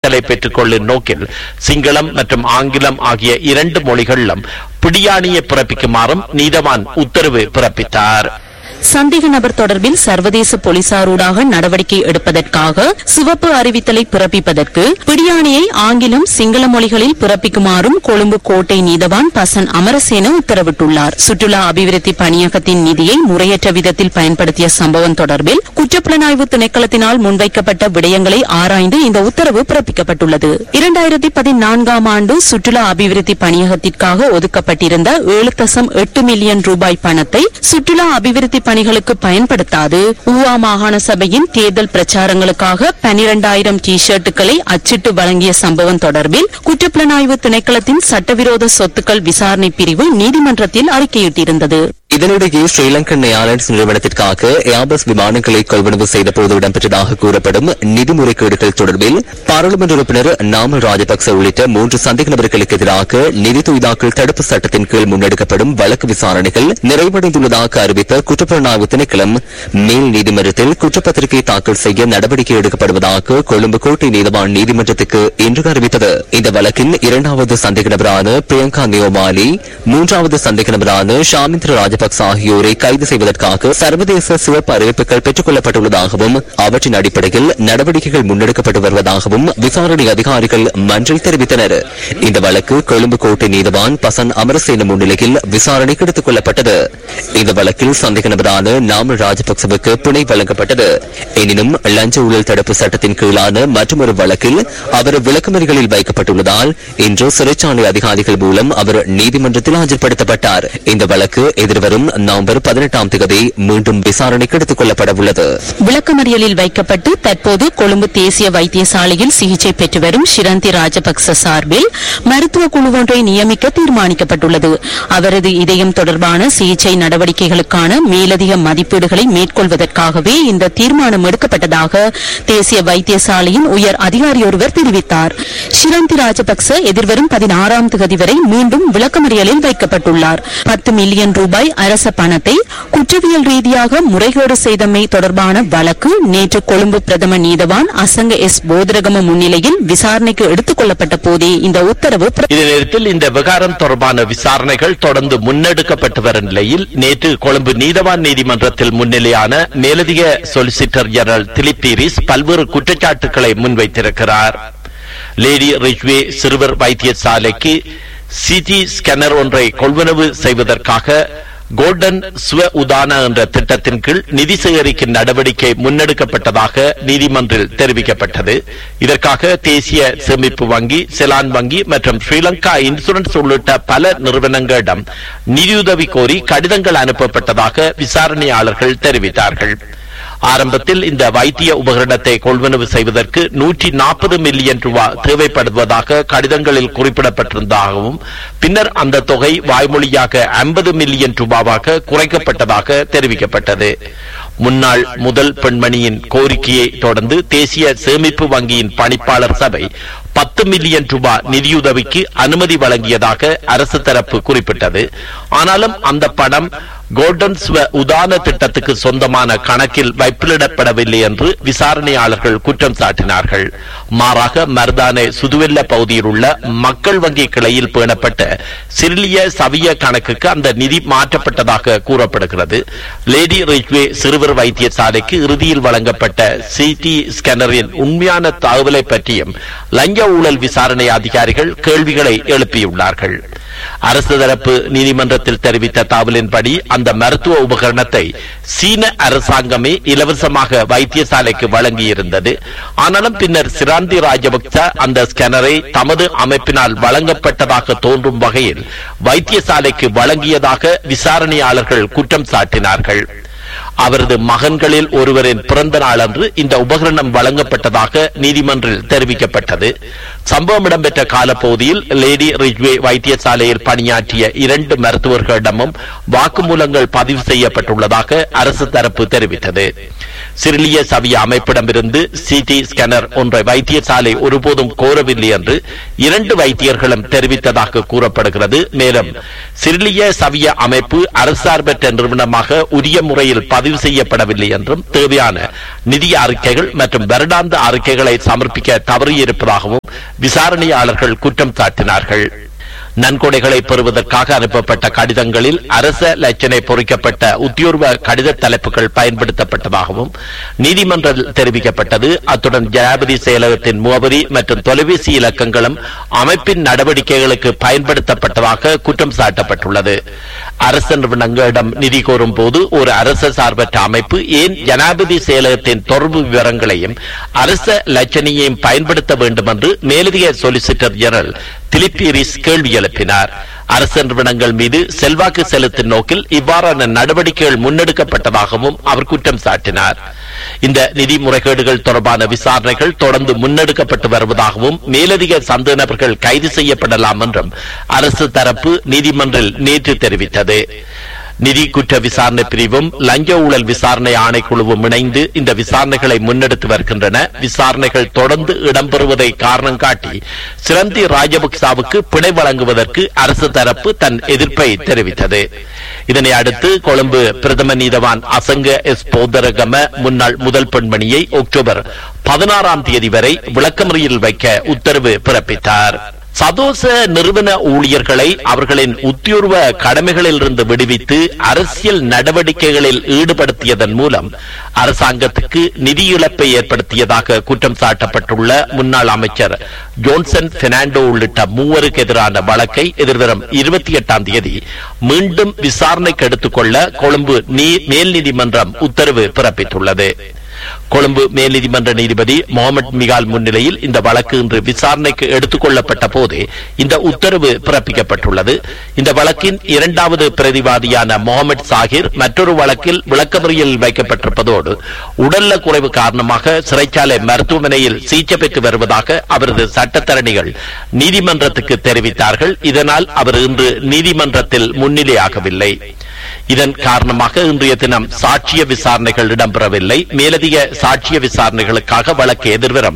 பெற்றுக் கொள்ளும் நோக்கில் சிங்களம் மற்றும் ஆங்கிலம் ஆகிய 2 மொழிகளிலும் பிடியாணையை பிறப்பிக்குமாறும் நீதவான் உத்தரவு பிறப்பித்தார். சந்தேக நபர் தொடர்பில் சர்வதேச போலீசாரூடாக நடவடிக்கை எடுப்பதற்காக சிவப்பு அறிவித்தலை பிறப்பிப்பதற்கு பிடியாணையை ஆங்கிலம் சிங்கள மொழிகளில் பிறப்பிக்குமாறும் கொழும்பு கோட்டை நீதவான் பசன் அமரசேன உத்தரவிட்டுள்ளார். சுற்றுலா அபிவிருத்தி பணியகத்தின் நிதியை முறையற்ற விதத்தில் பயன்படுத்திய சம்பவம் தொடர்பில் குற்றப்புலனாய்வு திணைக்களத்தினால் முன்வைக்கப்பட்ட விடயங்களை ஆராய்ந்து இந்த உத்தரவு பிறப்பிக்கப்பட்டுள்ளது. 2014ஆம் ஆண்டு சுற்றுலா அபிவிருத்தி பணியகத்திற்காக ஒதுக்கப்பட்டிருந்த 7.8 மில்லியன் ரூபாய் பணத்தை சுற்றுலா அபிவிருத்தி பணிகளுக்கு பயன்படுத்தாது ஊவா மாகாண சபையின் தேர்தல் பிரச்சாரங்களுக்காக 12,000 டி-ஷர்ட்டுகளை அச்சிட்டு வழங்கிய சம்பவம் தொடர்பில் குற்றப்புலனாய்வு திணைக்களத்தின் சட்டவிரோத சொத்துக்கள் விசாரணை பிரிவு நீதிமன்றத்தில் அறிக்கையிட்டிருந்தது. இதனிடையே ஸ்ரீலங்கன் ஏர்லைன்ஸ் நிறுவனத்திற்காக ஏர்பஸ் விமானங்களை கொள்வனவு செய்தபோது இடம்பெற்றதாக கூறப்படும் நிதி முறைகேடுகள் தொடர்பில் பாராளுமன்ற உறுப்பினர் நாமல் ராஜபக்ச உள்ளிட்ட 3 சந்தேக நபர்களுக்கு எதிராக நிதி தொய்தாக்கல் தடுப்பு சட்டத்தின் கீழ் முன்னெடுக்கப்படும் வழக்கு விசாரணைகள் நிறைவடைந்துள்ளதாக அறிவித்த குற்றப்புலனாய்வு திணைக்களம் மேல் நீதிமன்றத்தில் குற்றப்பத்திரிகை தாக்கல் செய்ய நடவடிக்கை எடுக்கப்படுவதாக கொழும்பு கோட்டை நீதவான் நீதிமன்றத்துக்கு இன்று அறிவித்தது. இந்த வழக்கின் 2வது சந்தேக நபரான பிரியங்கா நியோமாலி, 3வது சந்தேக நபரான ஷாமிந்திர ராஜபக்ச ஆகியோரை கைது செய்வதற்காக சர்வதேச சிவப்பு அறிவிப்புகள் பெற்றுக் கொள்ளப்பட்டுள்ளதாகவும் அவற்றின் அடிப்படையில் நடவடிக்கைகள் முன்னெடுக்கப்பட்டு வருவதாகவும் விசாரணை அதிகாரிகள் மன்றில் தெரிவித்தனர். இந்த வழக்கு கொழும்பு கோட்டை நீதவான் பசன் அமரசேன முன்னிலையில் விசாரணைக்கு எடுத்துக் கொள்ளப்பட்டது. இந்த வழக்கில் சந்தேக நபரான நாமல் ராஜபக்சவுக்கு பிணை வழங்கப்பட்டது. எனினும் லஞ்ச ஊழல் தடுப்பு சட்டத்தின் கீழான மற்றொரு வழக்கில் அவர் விளக்கமறிகளில் வைக்கப்பட்டுள்ளதால் இன்று சிறைச்சாலை அதிகாரிகள் மூலம் அவர் நீதிமன்றத்தில் ஆஜர்படுத்தப்பட்டார். இந்த வழக்கு எதிர்வரும் நவம்பர் 18ஆம் தேதி மீண்டும் விசாரணைக்கு எடுத்துக் கொள்ளப்பட உள்ளது. விளக்கமறியலில் வைக்கப்பட்டு தற்போது கொழும்பு தேசிய வைத்தியசாலையில் சிகிச்சை பெற்று வரும் ஷிரந்தி ராஜபக்ச சார்பில் மருத்துவ குழு ஒன்றை நியமிக்க தீர்மானிக்கப்பட்டுள்ளது. அவரது இதயம் தொடர்பான சிகிச்சை நடவடிக்கைகளுக்கான மேலதிக மதிப்பீடுகளை மேற்கொள்வதற்காகவே இந்த தீர்மானம் எடுக்கப்பட்டதாக தேசிய வைத்தியசாலையின் உயர் அதிகாரியொருவர் தெரிவித்தார். ஷிரந்தி ராஜபக்ச எதிர்வரும் 16ஆம் தேதி வரை மீண்டும் விளக்கமறியலில் வைக்கப்பட்டுள்ளார். 10 மில்லியன் ரூபாய் அரச பணத்தை குற்றவியல் ரீதியாக முறைகேடு செய்தமை தொடர்பான வழக்கு நேற்று கொழும்பு பிரதம நீதவான் அசங்க எஸ் போதரகம முன்னிலையில் விசாரணைக்கு எடுத்துக் கொள்ளப்பட்ட போதே இந்த உத்தரவு. இதே நேரத்தில் இந்த விவகாரம் தொடர்பான விசாரணைகள் தொடர்ந்து முன்னெடுக்கப்பட்டு வரும் நிலையில் நேற்று கொழும்பு நீதவான் நீதிமன்றத்தில் முன்னிலையான மேலதிக சொலிசிட்டர் ஜெனரல் திலிப் பீரிஸ் பல்வேறு குற்றச்சாட்டுகளை முன்வைத்திருக்கிறார். லேடி ரிச்வே சிறுவர் வைத்தியசாலைக்கு சிடி ஸ்கேனர் ஒன்றை கொள்வனவு செய்வதற்காக கோல்டன் ஸ்வ உதான என்ற திட்டத்தின் கீழ் நிதி சேகரிக்கும் நடவடிக்கை முன்னெடுக்கப்பட்டதாக நீதிமன்றில் தெரிவிக்கப்பட்டது. இதற்காக தேசிய சேமிப்பு வங்கி, செலான் வங்கி மற்றும் ஸ்ரீலங்கா இன்சூரன்ஸ் உள்ளிட்ட பல நிறுவனங்களிடம் நிதியுதவி கோரி கடிதங்கள் அனுப்பப்பட்டதாக விசாரணையாளர்கள் தெரிவித்தார்கள். ஆரம்பத்தில் இந்த வைத்திய உபகரணத்தை கொள்வனவு செய்வதற்கு 140 மில்லியன் ரூபாய் தேவைப்படுவதாக கடிதங்களில் குறிப்பிடப்பட்டிருந்ததாகவும் பின்னர் அந்த தொகை வாய்மொழியாக 50 மில்லியன் ரூபாவாக குறைக்கப்பட்டதாக தெரிவிக்கப்பட்டது. முன்னாள் முதல் பெண்மணியின் கோரிக்கையை தொடர்ந்து தேசிய சேமிப்பு வங்கியின் பணிப்பாளர் சபை 10 மில்லியன் ரூபாய் நிதியுதவிக்கு அனுமதி வழங்கியதாக அரசு தரப்பு குறிப்பிட்டது. ஆனாலும் அந்த பணம் கோல்டன் ஸ்வ உதான திட்டத்துக்கு சொந்தமான கணக்கில் வைப்பிலிடப்படவில்லை என்று விசாரணையாளர்கள் குற்றம் சாட்டினார்கள். மாறாக மர்தானே சுதுவெல்ல பகுதியில் உள்ள மக்கள் வங்கி கிளையில் பேணப்பட்ட சிறிலிய சவிய கணக்குக்கு அந்த நிதி மாற்றப்பட்டதாக கூறப்படுகிறது. லேடி ரிச்வே சிறுவர் வைத்தியசாலைக்கு இறுதியில் வழங்கப்பட்ட சிடி ஸ்கேனரின் உண்மையான தகவலை பற்றியும் லஞ்ச ஊழல் விசாரணை அதிகாரிகள் கேள்விகளை எழுப்பியுள்ளார்கள். அரசு தரப்பு நீதிமன்றத்தில் தெரிவித்த தகவலின்படி அந்த மருத்துவ உபகரணத்தை சீன அரசாங்கமே இலவசமாக வைத்தியசாலைக்கு வழங்கியிருந்தது. ஆனாலும் பின்னர் ஷிரந்தி ராஜபக்ச அந்த ஸ்கேனரை தமது அமைப்பினால் வழங்கப்பட்டதாக தோன்றும் வகையில் வைத்தியசாலைக்கு வழங்கியதாக விசாரணையாளர்கள் குற்றம் சாட்டினார்கள். அவரது மகன்களில் ஒருவரின் பிறந்த நாளன்று இந்த உபகரணம் வழங்கப்பட்டதாக நீதிமன்றில் தெரிவிக்கப்பட்டது. சம்பவம் இடம்பெற்ற காலப்பகுதியில் லேடி ரிச்வே வைத்தியசாலையில் பணியாற்றிய 2 மருத்துவர்களிடமும் வாக்குமூலங்கள் பதிவு செய்யப்பட்டுள்ளதாக அரசு தரப்பு தெரிவித்தது. சிறிலிய சவிய அமைப்பிடமிருந்து சிடி ஸ்கேனர் ஒன்றை வைத்தியசாலை ஒருபோதும் கோரவில்லை என்று 2 வைத்தியர்களும் தெரிவித்ததாக கூறப்படுகிறது. மேலும் சிறிலிய சவிய அமைப்பு அரசார்பற்ற நிறுவனமாக உரிய முறையில் பதிவு செய்யப்படவில்லை என்றும் தேவையான நிதி அறிக்கைகள் மற்றும் வருடாந்த அறிக்கைகளை சமர்ப்பிக்க தவறியிருப்பதாகவும் விசாரணையாளர்கள் குற்றம் சாட்டினார்கள். நன்கொடைகளை பெறுவதற்காக அனுப்பப்பட்ட கடிதங்களில் அரச லட்சணை பொறிக்கப்பட்ட உத்தியோர்வ கடித தலைப்புகள் பயன்படுத்தப்பட்டதாகவும் நீதிமன்றத்தில் தெரிவிக்கப்பட்டது. அத்துடன் ஜனாதிபதி செயலகத்தின் முகவரி மற்றும் தொலைபேசி இலக்கங்களும் அமைப்பின் நடவடிக்கைகளுக்கு பயன்படுத்தப்பட்டதாக குற்றம் சாட்டப்பட்டுள்ளது. அரசு நிறுவனங்களிடம் நிதி கோரும் போது ஒரு அரச சார்பற்ற அமைப்பு ஏன் ஜனாதிபதி செயலகத்தின் தொடர்பு விவரங்களையும் அரச லட்சணையையும் பயன்படுத்த வேண்டும் என்று மேலதிக சொலிசிட்டர் ஜெனரல் திலிப்பீரிஸ் கேள்வி எழுப்பினார். அரசு நிறுவனங்கள் மீது செல்வாக்கு செலுத்தும் நோக்கில் இவ்வாறான நடவடிக்கைகள் முன்னெடுக்கப்பட்டதாகவும் அவர் குற்றம் சாட்டினார். இந்த நிதி முறைகேடுகள் தொடர்பான விசாரணைகள் தொடர்ந்து முன்னெடுக்கப்பட்டு வருவதாகவும் மேலதிக சந்தேக நபர்கள் கைது செய்யப்படலாம் என்றும் அரசு தரப்பு நீதிமன்றில் நேற்று தெரிவித்தது. நிதி குற்ற விசாரணை பிரிவும் லஞ்ச ஊழல் விசாரணை ஆணைக்குழுவும் இணைந்து இந்த விசாரணைகளை முன்னெடுத்து வருகின்றன. விசாரணைகள் தொடர்ந்து இடம்பெறுவதை காரணம் காட்டி சிரந்தி ராஜபக்சாவுக்கு பிணை வழங்குவதற்கு அரசு தரப்பு தன் எதிர்ப்பை தெரிவித்தது. இதனை அடுத்து கொழும்பு பிரதம நீதவான் அசங்க எஸ் போதரகம முன்னாள் முதல் பெண்மணியை அக்டோபர் 16 வரை விளக்கமறியலில் வைக்க உத்தரவு பிறப்பித்தார். சதோச நிறுவன ஊழியர்களை அவர்களின் உத்தியோர்வ கடமைகளில் இருந்து விடுவித்து அரசியல் நடவடிக்கைகளில் ஈடுபடுத்தியதன் மூலம் அரசாங்கத்துக்கு நிதி இழப்பை ஏற்படுத்தியதாக குற்றம் சாட்டப்பட்டுள்ள முன்னாள் அமைச்சர் ஜோன்சன் பெர்னாண்டோ உள்ளிட்ட 3 எதிரான வழக்கை எதிர்வரும் 28 மீண்டும் விசாரணைக்கு எடுத்துக்கொள்ள கொழும்பு மேல் நீதிமன்றம் உத்தரவு பிறப்பித்துள்ளது. கொழும்பு மேல் நீதிமன்ற நீதிபதி முகமது மிகால் முன்னிலையில் இந்த வழக்கு இன்று விசாரணைக்கு எடுத்துக் கொள்ளப்பட்ட போது இந்த உத்தரவு பிறப்பிக்கப்பட்டுள்ளது. இந்த வழக்கின் 2வது பிரதிவாதியான முகமது சாகிர் மற்றொரு வழக்கில் விளக்கமறியலில் வைக்கப்பட்டிருப்பதோடு உடல்நல குறைவு காரணமாக சிறைச்சாலை மருத்துவமனையில் சிகிச்சை பெற்று வருவதாக அவரது சட்டத்தரணிகள் நீதிமன்றத்துக்கு தெரிவித்தார்கள். இதனால் அவர் இன்று நீதிமன்றத்தில் முன்னிலையாகவில்லை. இதன் காரணமாக இன்றைய தினம் சாட்சிய விசாரணைகள் இடம்பெறவில்லை. மேலதிக சாட்சிய விசாரணைகளுக்காக வழக்கு எதிர்வரும்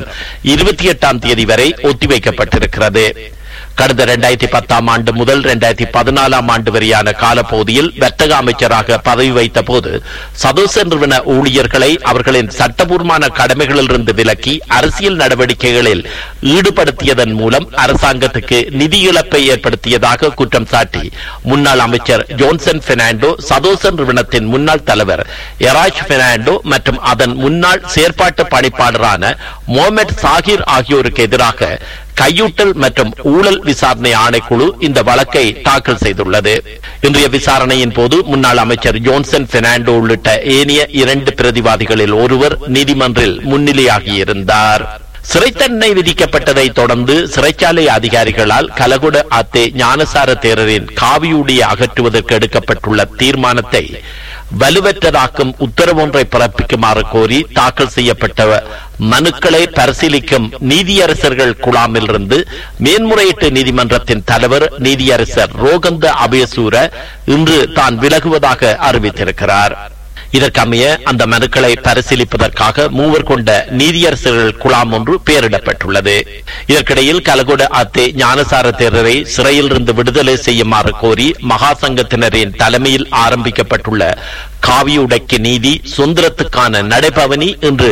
28 வரை ஒத்திவைக்கப்பட்டிருக்கிறது. கடந்த 2010 ஆண்டு முதல் 2014 ஆண்டு வரையான காலப்பகுதியில் வர்த்தக அமைச்சராக பதவி வைத்த போது சதோச நிறுவன ஊழியர்களை அவர்களின் சட்டபூர்வமான கடமைகளில் இருந்து விலக்கி அரசியல் நடவடிக்கைகளில் ஈடுபடுத்தியதன் மூலம் அரசாங்கத்துக்கு நிதி இழப்பை ஏற்படுத்தியதாக குற்றம் சாட்டி முன்னாள் அமைச்சர் ஜோன்சன் பெர்னாண்டோ, சதோச நிறுவனத்தின் முன்னாள் தலைவர் எராஜ் பெர்னாண்டோ மற்றும் அதன் முன்னாள் செயற்பாட்டு பணிப்பாளரான முகமது சாகிர் ஆகியோருக்கு எதிராக கையூட்டல் மற்றும் ஊழல் விசாரணை ஆணைக்குழு இந்த வழக்கை தாக்கல் செய்துள்ளது. இன்றைய விசாரணையின் போது முன்னாள் அமைச்சர் ஜோன்சன் பெர்னாண்டோ உள்ளிட்ட ஏனைய 2 பிரதிவாதிகளில் ஒருவர் நீதிமன்றில் முன்னிலையாகியிருந்தார். சிறை தண்டனை விதிக்கப்பட்டதை தொடர்ந்து சிறைச்சாலை அதிகாரிகளால் கலகொட அத்தே ஞானசார தேரரின் காவியுடைய அகற்றுவதற்கு எடுக்கப்பட்டுள்ள தீர்மானத்தை வலுவற்றதாக்கும் உத்தரவொன்றை பிறப்பிக்குமாறு கோரி தாக்கல் செய்யப்பட்ட மனுக்களை பரிசீலிக்கும் நீதியரசர்கள் குழாமிலிருந்து மேன்முறையீட்டு நீதிமன்றத்தின் தலைவர் நீதியரசர் ரோகந்த அபயசூர இன்று தான் விலகுவதாக அறிவித்திருக்கிறார். இதற்கமைய அந்த மனுக்களை பரிசீலிப்பதற்காக 3 கொண்ட நீதியரசர்கள் குழாம் ஒன்று பெயரிடப்பட்டுள்ளது. இதற்கிடையில் கலகொட அத்தே ஞானசார தேரரை சிறையில் இருந்து விடுதலை செய்யுமாறு கோரி மகாசங்கத்தினரின் தலைமையில் ஆரம்பிக்கப்பட்டுள்ள காவியுடைக்கு நீதி சுதந்திரத்துக்கான நடைபவனி இன்று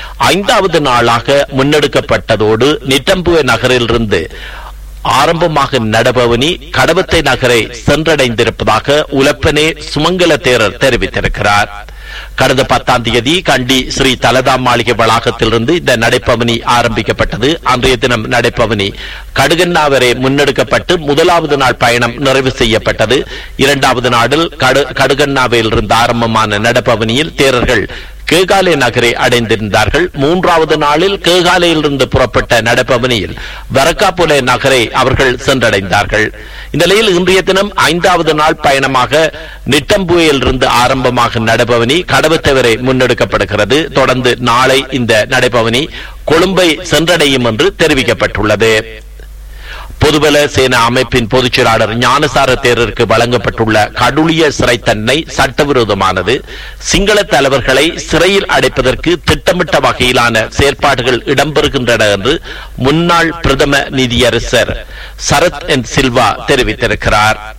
5வது நாளாக முன்னெடுக்கப்பட்டதோடு நிட்டம்புவ நகரிலிருந்து ஆரம்பமாக நடபவனி கடவத்தை நகரை சென்றடைந்திருப்பதாக உலப்பனே சுமங்கல தேரர் தெரிவித்திருக்கிறார். கடந்த 10 கண்டி ஸ்ரீ தலதா மாளிகை வளாகத்திலிருந்து இந்த நடைபவனி ஆரம்பிக்கப்பட்டது. அன்றைய தினம் நடைபவனி கடுகண்ணா வரை முன்னெடுக்கப்பட்டு 1வது நாள் பயணம் நிறைவு செய்யப்பட்டது. 2வது நாளில் கடுகண்ணாவில் இருந்து ஆரம்பமான நடைபவனியில் தேரர்கள் கேகாலே நகரை அடைந்திருந்தார்கள். 3வது நாளில் கேகாலையிலிருந்து புறப்பட்ட நடைபவனியில் வரக்காபுலே நகரை அவர்கள் சென்றடைந்தார்கள். இந்த நிலையில் இன்றைய தினம் 5வது நாள் பயணமாக நிட்டம்புவையில் இருந்து ஆரம்பமாக நடைபவனி கடவத்தை வரை முன்னெடுக்கப்படுகிறது. தொடர்ந்து நாளை இந்த நடைபவனி கொழும்பை சென்றடையும் என்று தெரிவிக்கப்பட்டுள்ளது. பொதுபல சேனா அமைப்பின் பொதுச் செயலாளர் ஞானசார தேரருக்கு வழங்கப்பட்டுள்ள கடூழிய சிறை தண்டனை சட்டவிரோதமானது. சிங்கள தலைவர்களை சிறையில் அடைப்பதற்கு திட்டமிட்ட வகையிலான செயற்பாடுகள் இடம்பெறுகின்றன என்று முன்னாள் பிரதம நீதியரசர் சரத் என் சில்வா தெரிவித்திருக்கிறார்.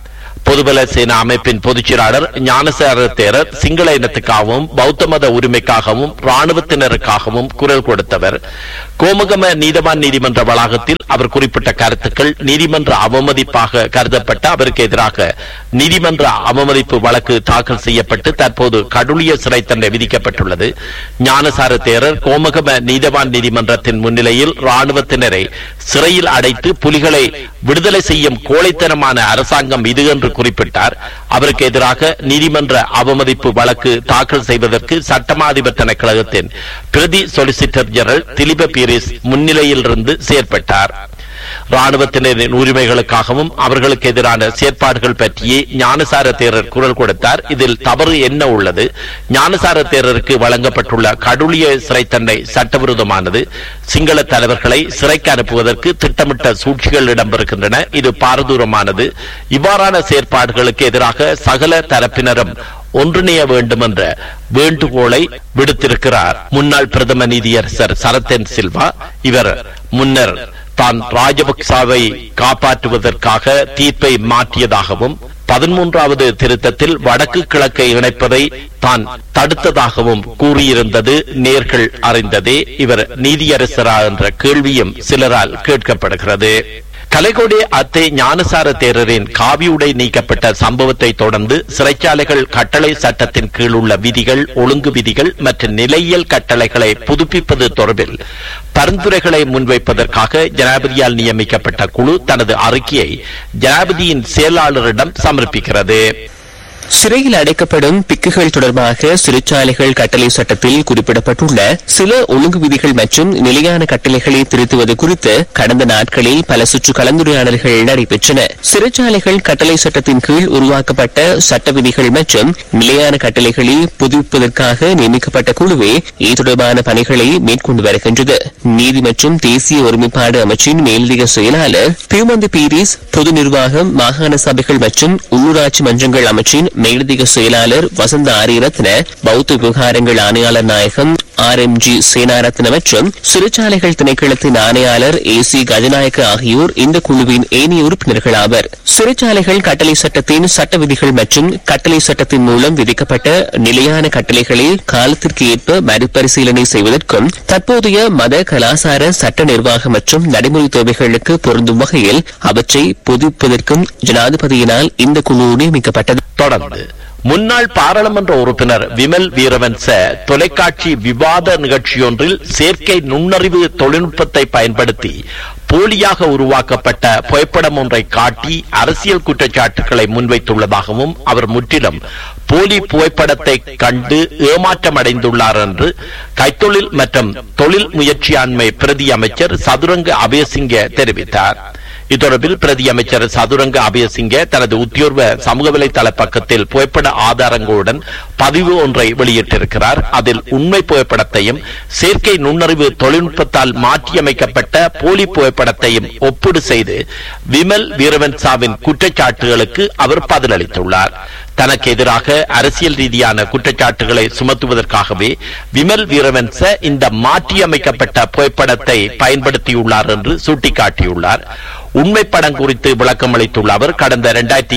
பொதுபல சேனா அமைப்பின் பொதுச்செயலாளர் ஞானசார தேரர் சிங்கள இனத்துக்காகவும் பௌத்த மத உரிமைக்காகவும் ராணுவத்தினருக்காகவும் குரல் கொடுத்தவர். கோமகம நீதவான் நீதிமன்ற வளாகத்தில் அவர் குறிப்பிட்ட கருத்துக்கள் நீதிமன்ற அவமதிப்பாக கருதப்பட்ட அவருக்கு எதிராக நீதிமன்ற அவமதிப்பு வழக்கு தாக்கல் செய்யப்பட்டு தற்போது கடூழிய சிறை தண்டனை விதிக்கப்பட்டுள்ளது. ஞானசார தேரர் கோமகம நீதவான் நீதிமன்றத்தின் முன்னிலையில் ராணுவத்தினரை சிறையில் அடைத்து புலிகளை விடுதலை செய்யும் கோழைத்தனமான அரசாங்கம் இது என்று குறிப்பிட்டார். அவருக்கு எதிராக நீதிமன்ற அவமதிப்பு வழக்கு தாக்கல் செய்வதற்கு சட்டமாதிபர் திணைக்களத்தின் பிரதி சொலிசிட்டர் ஜெனரல் திலீப பீரிஸ் முன்னிலையில் இருந்து செயற்பட்டார். ராணுவத்தினரின் உரிமைகளுக்காகவும் அவர்களுக்கு எதிரான செயற்பாடுகள் பற்றியே ஞானசார தேரர் குரல் கொடுத்தார். இதில் தவறு என்ன உள்ளது? ஞானசார தேரருக்கு வழங்கப்பட்டுள்ள கடூழிய சிறை தண்டனை சட்டவிரோதமானது. சிங்கள தலைவர்களை சிறைக்கு அனுப்புவதற்கு திட்டமிட்ட சூழ்ச்சிகள் இடம்பெறுகின்றன. இது பாரதூரமானது. இவ்வாறான செயற்பாடுகளுக்கு எதிராக சகல தரப்பினரும் ஒன்றிணைய வேண்டும் என்ற வேண்டுகோளை விடுத்திருக்கிறார் முன்னாள் பிரதம நீதியரசர் சரத்தன் சில்வா. இவர் முன்னர் தான் ராஜபக்சாவை காப்பாற்றுவதற்காக தீர்ப்பை மாற்றியதாகவும் 13வது திருத்தத்தில் வடக்கு கிழக்கை இணைப்பதை தான் தடுத்ததாகவும் கூறியிருந்தது நேர்கள் அறிந்ததே. இவர் நீதியரசரா என்ற கேள்வியும் சிலரால் கேட்கப்படுகிறது. கலைகோடி அத்தை ஞானசார தேரரின் காவியுடை நீக்கப்பட்ட சம்பவத்தை தொடர்ந்து சிறைச்சாலைகள் கட்டளை சட்டத்தின் கீழ் உள்ள விதிகள், ஒழுங்கு விதிகள் மற்றும் நிலையியல் கட்டளைகளை புதுப்பிப்பது தொடர்பில் பரிந்துரைகளை முன்வைப்பதற்காக ஜனாதிபதியால் நியமிக்கப்பட்ட குழு தனது அறிக்கையை ஜனாதிபதியின் செயலாளரிடம் சமர்ப்பிக்கிறது. சிறையில் அடைக்கப்படும் பிக்குகள் தொடர்பாக சிறைச்சாலைகள் கட்டளை சட்டத்தில் குறிப்பிடப்பட்டுள்ள சில ஒழுங்கு விதிகள் மற்றும் நிலையான கட்டளைகளை திருத்துவது குறித்து கடந்த நாட்களில் பல சுற்று கலந்துரையாடல்கள் நடைபெற்றன. சிறைச்சாலைகள் கட்டளை சட்டத்தின் கீழ் உருவாக்கப்பட்ட சட்ட விதிகள் மற்றும் நிலையான கட்டளைகளை புதுப்பிப்பதற்காக நியமிக்கப்பட்ட குழுவே இது தொடர்பான பணிகளை மேற்கொண்டு வருகின்றது. நீதி மற்றும் தேசிய ஒருமைப்பாடு அமைச்சின் மேலதிக செயலாளர் பியூமந்தி பீரிஸ், பொது நிர்வாகம், மாகாண சபைகள் மற்றும் உள்ளூராட்சி மன்றங்கள் அமைச்சின் மேலதிக செயலாளர் வசந்த ஆரியரத்ன, பௌத்த விவகாரங்கள் ஆணையாளர் நாயகம் RMG சேனாரத்ன மற்றும் சிறைச்சாலைகள் திணைக்களத்தின் ஆணையாளர் AC கஜநாயக்க ஆகியோர் இந்த குழுவின் ஏனைய உறுப்பினர்கள் ஆவர். சிறைச்சாலைகள் கட்டளை சட்டத்தின் சட்ட விதிகள் மற்றும் கட்டளை சட்டத்தின் மூலம் விதிக்கப்பட்ட நிலையான கட்டளைகளை காலத்திற்கு ஏற்ப மறுபரிசீலனை செய்வதற்கும் தற்போதைய மத கலாசார சட்ட நிர்வாக மற்றும் நடைமுறை தேவைகளுக்கு பொருந்தும் வகையில் அவற்றை புதுப்பிப்பதற்கும் ஜனாதிபதியினால் இந்த குழு நியமிக்கப்பட்டது. தொடர்ந்து முன்னாள் பாராளுமன்ற உறுப்பினர் விமல் வீரவன்ச தொலைக்காட்சி விவாத நிகழ்ச்சியொன்றில் செயற்கை நுண்ணறிவு தொழில்நுட்பத்தை பயன்படுத்தி போலியாக உருவாக்கப்பட்ட புகைப்படம் ஒன்றை காட்டி அரசியல் குற்றச்சாட்டுகளை முன்வைத்துள்ளதாகவும் அவர் முற்றிலும் போலி புகைப்படத்தை கண்டு ஏமாற்றமடைந்துள்ளார் என்று கைத்தொழில் மற்றும் தொழில் முயற்சியாண்மை பிரதி அமைச்சர் சதுரங்க அபயசிங்க தெரிவித்தார். இத்தொடர்பில் பிரதி அமைச்சர் சதுரங்க அபயசிங்க தனது உத்தியோர்வ சமூக வலைதள பக்கத்தில் புகைப்பட ஆதாரங்களுடன் பதிவு ஒன்றை வெளியிட்டிருக்கிறார். அதில் உண்மை புகைப்படத்தையும் செயற்கை நுண்ணறிவு தொழில்நுட்பத்தால் மாற்றியமைக்கப்பட்ட போலி புகைப்படத்தையும் ஒப்பீடு செய்து விமல் வீரவன்சாவின் குற்றச்சாட்டுகளுக்கு அவர் பதிலளித்துள்ளார். தனக்கு எதிராக அரசியல் ரீதியான குற்றச்சாட்டுகளை சுமத்துவதற்காகவே விமல் வீரவன்ச இந்த மாற்றியமைக்கப்பட்ட புகைப்படத்தை பயன்படுத்தியுள்ளார் என்று சுட்டிக்காட்டியுள்ளார். உண்மை படம் குறித்து விளக்கம் அளித்துள்ள அவர் கடந்த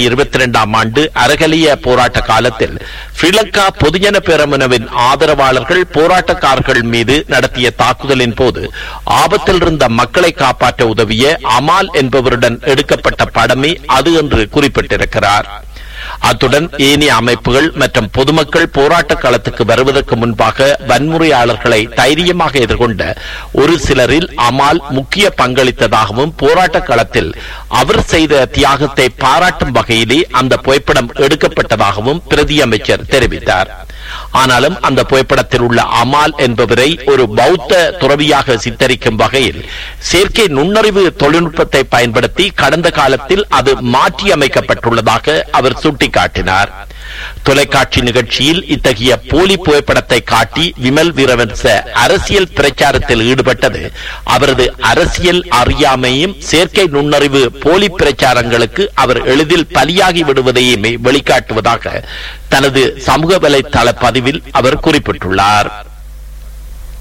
2022 ஆண்டு அரகலிய போராட்ட காலத்தில் ஸ்ரீலங்கா பொதுஜன பெரமுனவின் ஆதரவாளர்கள் போராட்டக்காரர்கள் மீது நடத்திய தாக்குதலின் போது ஆபத்தில் இருந்த மக்களை காப்பாற்ற உதவிய அமால் என்பவருடன் எடுக்கப்பட்ட படமே அது என்று குறிப்பிட்டிருக்கிறார். அத்துடன் ஏனைய அமைப்புகள் மற்றும் பொதுமக்கள் போராட்ட களத்துக்கு வருவதற்கு முன்பாக வன்முறையாளர்களை தைரியமாக எதிர்கொண்ட ஒரு சிலரில் அமால் முக்கிய பங்களித்ததாகவும் போராட்ட களத்தில் அவர் செய்த தியாகத்தை பாராட்டும் வகையிலே அந்த புகைப்படம் எடுக்கப்பட்டதாகவும் பிரதி அமைச்சர் தெரிவித்தார். ஆனாலும் அந்த புகைப்படத்தில் உள்ள அமால் என்பவரை ஒரு பௌத்த துறவியாக சித்தரிக்கும் வகையில் செயற்கை நுண்ணறிவு தொழில்நுட்பத்தை பயன்படுத்தி கடந்த காலத்தில் அது மாற்றியமைக்கப்பட்டுள்ளதாக அவர் சுட்டிக்காட்டினார். தொலைக்காட்சி நிகழ்ச்சியில் இத்தகைய போலி புகைப்படத்தை காட்டி விமல் வீரவன்ச அரசியல் பிரச்சாரத்தில் ஈடுபட்டது அவரது அரசியல் அறியாமையும் செயற்கை நுண்ணறிவு போலி பிரச்சாரங்களுக்கு அவர் எளிதில் பலியாகி விடுவதையுமே வெளிக்காட்டுவதாக தனது சமூக வலைதள பதிவில் அவர் குறிப்பிட்டுள்ளார்.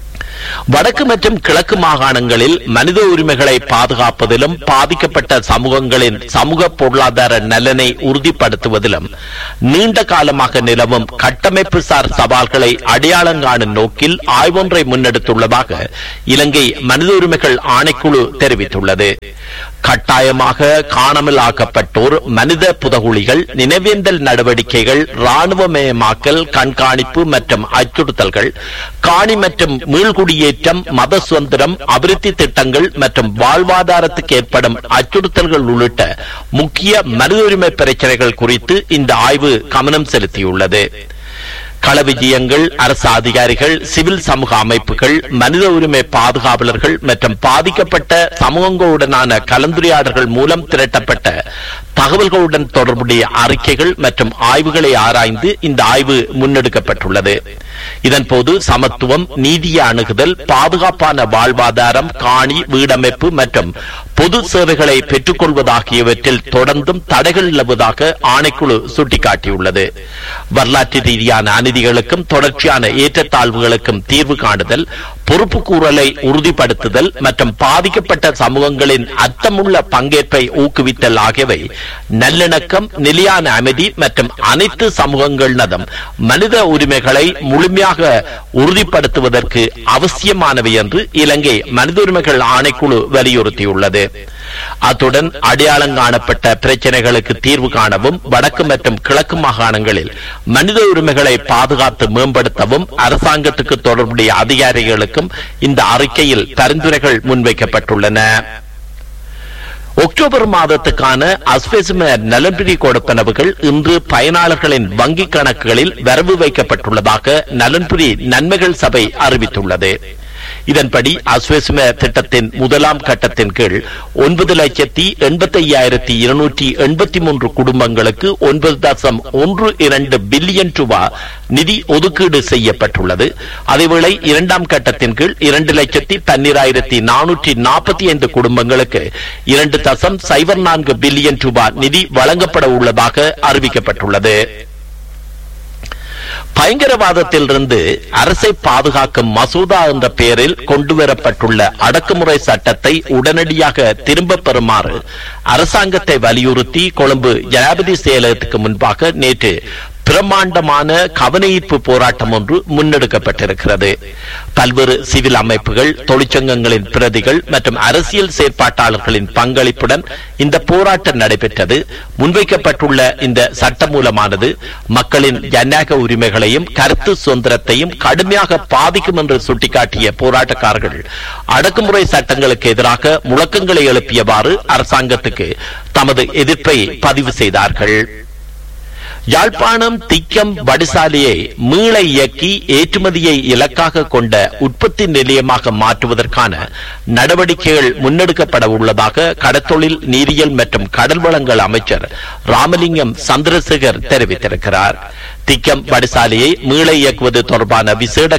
வடக்கு மற்றும் கிழக்கு மாகாணங்களில் மனித உரிமைகளை பாதுகாப்பதிலும் பாதிக்கப்பட்ட சமூகங்களின் சமூக பொருளாதார நலனை உறுதிப்படுத்துவதிலும் நீண்ட காலமாக நிலவும் கட்டமைப்பு சார் சவால்களை அடையாளம் காணும் நோக்கில் ஆய்வொன்றை முன்னெடுத்துள்ளதாக இலங்கை மனித உரிமைகள் ஆணைக்குழு தெரிவித்துள்ளது. கட்டாயமாக காணாமல் ஆக்கப்பட்டோர், மனித புதகுலிகள், நினைவேந்தல் நடவடிக்கைகள், இராணுவமயமாக்கல், கண்காணிப்பு மற்றும் அச்சுறுத்தல்கள், காணி மற்றும் மீள்குடியேற்றம், மத சுதந்திரம், அபிவிருத்தி திட்டங்கள் மற்றும் வாழ்வாதாரத்துக்கு ஏற்படும் அச்சுறுத்தல்கள் உள்ளிட்ட முக்கிய மனித உரிமை பிரச்சனைகள் குறித்து இந்த ஆய்வு கவனம் செலுத்தியுள்ளது. களவிஜயங்கள், அரசு அதிகாரிகள், சிவில் சமூக அமைப்புகள், மனித உரிமை பாதுகாவலர்கள் மற்றும் பாதிக்கப்பட்ட சமூகங்களுடனான கலந்துரையாடல்கள் மூலம் திரட்டப்பட்ட தகவல்களுடன் தொடர்புடைய அறிக்கைகள் மற்றும் ஆய்வுகளை ஆராய்ந்து இந்த ஆய்வு முன்னெடுக்கப்பட்டுள்ளது. இதன்போது சமத்துவம், நீதிய அணுகுதல், பாதுகாப்பான வாழ்வாதாரம், காணி, வீடமைப்பு மற்றும் பொது சேவைகளை பெற்றுக் கொள்வதாகியவற்றில் தொடர்ந்தும் தடைகள் நிலவுவதாக ஆணைக்குழு சுட்டிக்காட்டியுள்ளது. வரலாற்று ரீதியான அநீதிகளுக்கும் தொடர்ச்சியான ஏற்றத்தாழ்வுகளுக்கும் தீர்வு காணுதல், பொறுப்புக்கூறலை உறுதிப்படுத்துதல் மற்றும் பாதிக்கப்பட்ட சமூகங்களின் அர்த்தமுள்ள பங்கேற்பை ஊக்குவித்தல் ஆகியவை நல்லிணக்கம், நிலையான அமைதி மற்றும் அனைத்து சமூகங்களினதும் மனித உரிமைகளை முழுமையாக உறுதிப்படுத்துவதற்கு அவசியமானவை என்று இலங்கை மனித உரிமைகள் ஆணைக்குழு வலியுறுத்தியுள்ளது. அத்துடன் அடையாளம் காணப்பட்ட பிரச்சனைகளுக்கு தீர்வு காணவும் வடக்கு மற்றும் கிழக்கு மாகாணங்களில் மனித உரிமைகளை பாதுகாத்து மேம்படுத்தவும் அரசாங்கத்துக்கு தொடர்புடைய அதிகாரிகளுக்கும் இந்த அறிக்கையில் பரிந்துரைகள் முன்வைக்கப்பட்டுள்ளன. அக்டோபர் மாதத்துக்கான அஸ்வெசும நலன்புரி கொடுப்பனவுகள் இன்று பயனாளர்களின் வங்கிக் கணக்குகளில் வரவு வைக்கப்பட்டுள்ளதாக நலன்புரி நன்மைகள் சபை அறிவித்துள்ளது. இதன்படி அஸ்வெசும திட்டத்தின் முதலாம் கட்டத்தின் கீழ் 9,85,283 குடும்பங்களுக்கு 9.12 பில்லியன் ரூபாய் நிதி ஒதுக்கீடு செய்யப்பட்டுள்ளது. அதேவேளை இரண்டாம் கட்டத்தின் கீழ் 2,12,445 குடும்பங்களுக்கு 2.04 பில்லியன் ரூபாய் நிதி வழங்கப்பட உள்ளதாக அறிவிக்கப்பட்டுள்ளது. பயங்கரவாதத்திலிருந்து அரசை பாதுகாக்கும் மசோதா என்ற பெயரில் கொண்டுவரப்பட்டுள்ள அடக்குமுறை சட்டத்தை உடனடியாக திரும்பப் பெறுமாறு அரசாங்கத்தை வலியுறுத்தி கொழும்பு ஜனாதிபதி செயலகத்துக்கு முன்பாக நேற்று பிரமாண்டமான கவனஈர்ப்பு போராட்டம் ஒன்று முன்னெடுக்கப்பட்டிருக்கிறது. பல்வேறு சிவில் அமைப்புகள், தொழிற்சங்கங்களின் பிரதிகள் மற்றும் அரசியல் செயற்பாட்டாளர்களின் பங்களிப்புடன் இந்த போராட்டம் நடைபெற்றது. முன்வைக்கப்பட்டுள்ள இந்த சட்டமூலமானது மக்களின் ஜனநாயக உரிமைகளையும் கருத்து சுதந்திரத்தையும் கடுமையாக பாதிக்கும் என்று சுட்டிக்காட்டிய போராட்டக்காரர்கள் அடக்குமுறை சட்டங்களுக்கு எதிராக முழக்கங்களை எழுப்பியவாறு அரசாங்கத்துக்கு தமது எதிர்ப்பை பதிவு செய்தார்கள். யாழ்ப்பாணம் திக்கம் வடிசாலையை மீள இயக்கி ஏற்றுமதியை இலக்காக கொண்ட உற்பத்தி நிலையமாக மாற்றுவதற்கான நடவடிக்கைகள் முன்னெடுக்கப்பட உள்ளதாக கடற்தொழில், நீரியல் மற்றும் கடல் வளங்கள் அமைச்சர் ராமலிங்கம் சந்திரசேகர் தெரிவித்திருக்கிறார். திக்கம் வடிசாலையை மீள இயக்குவது தொடர்பான விசேட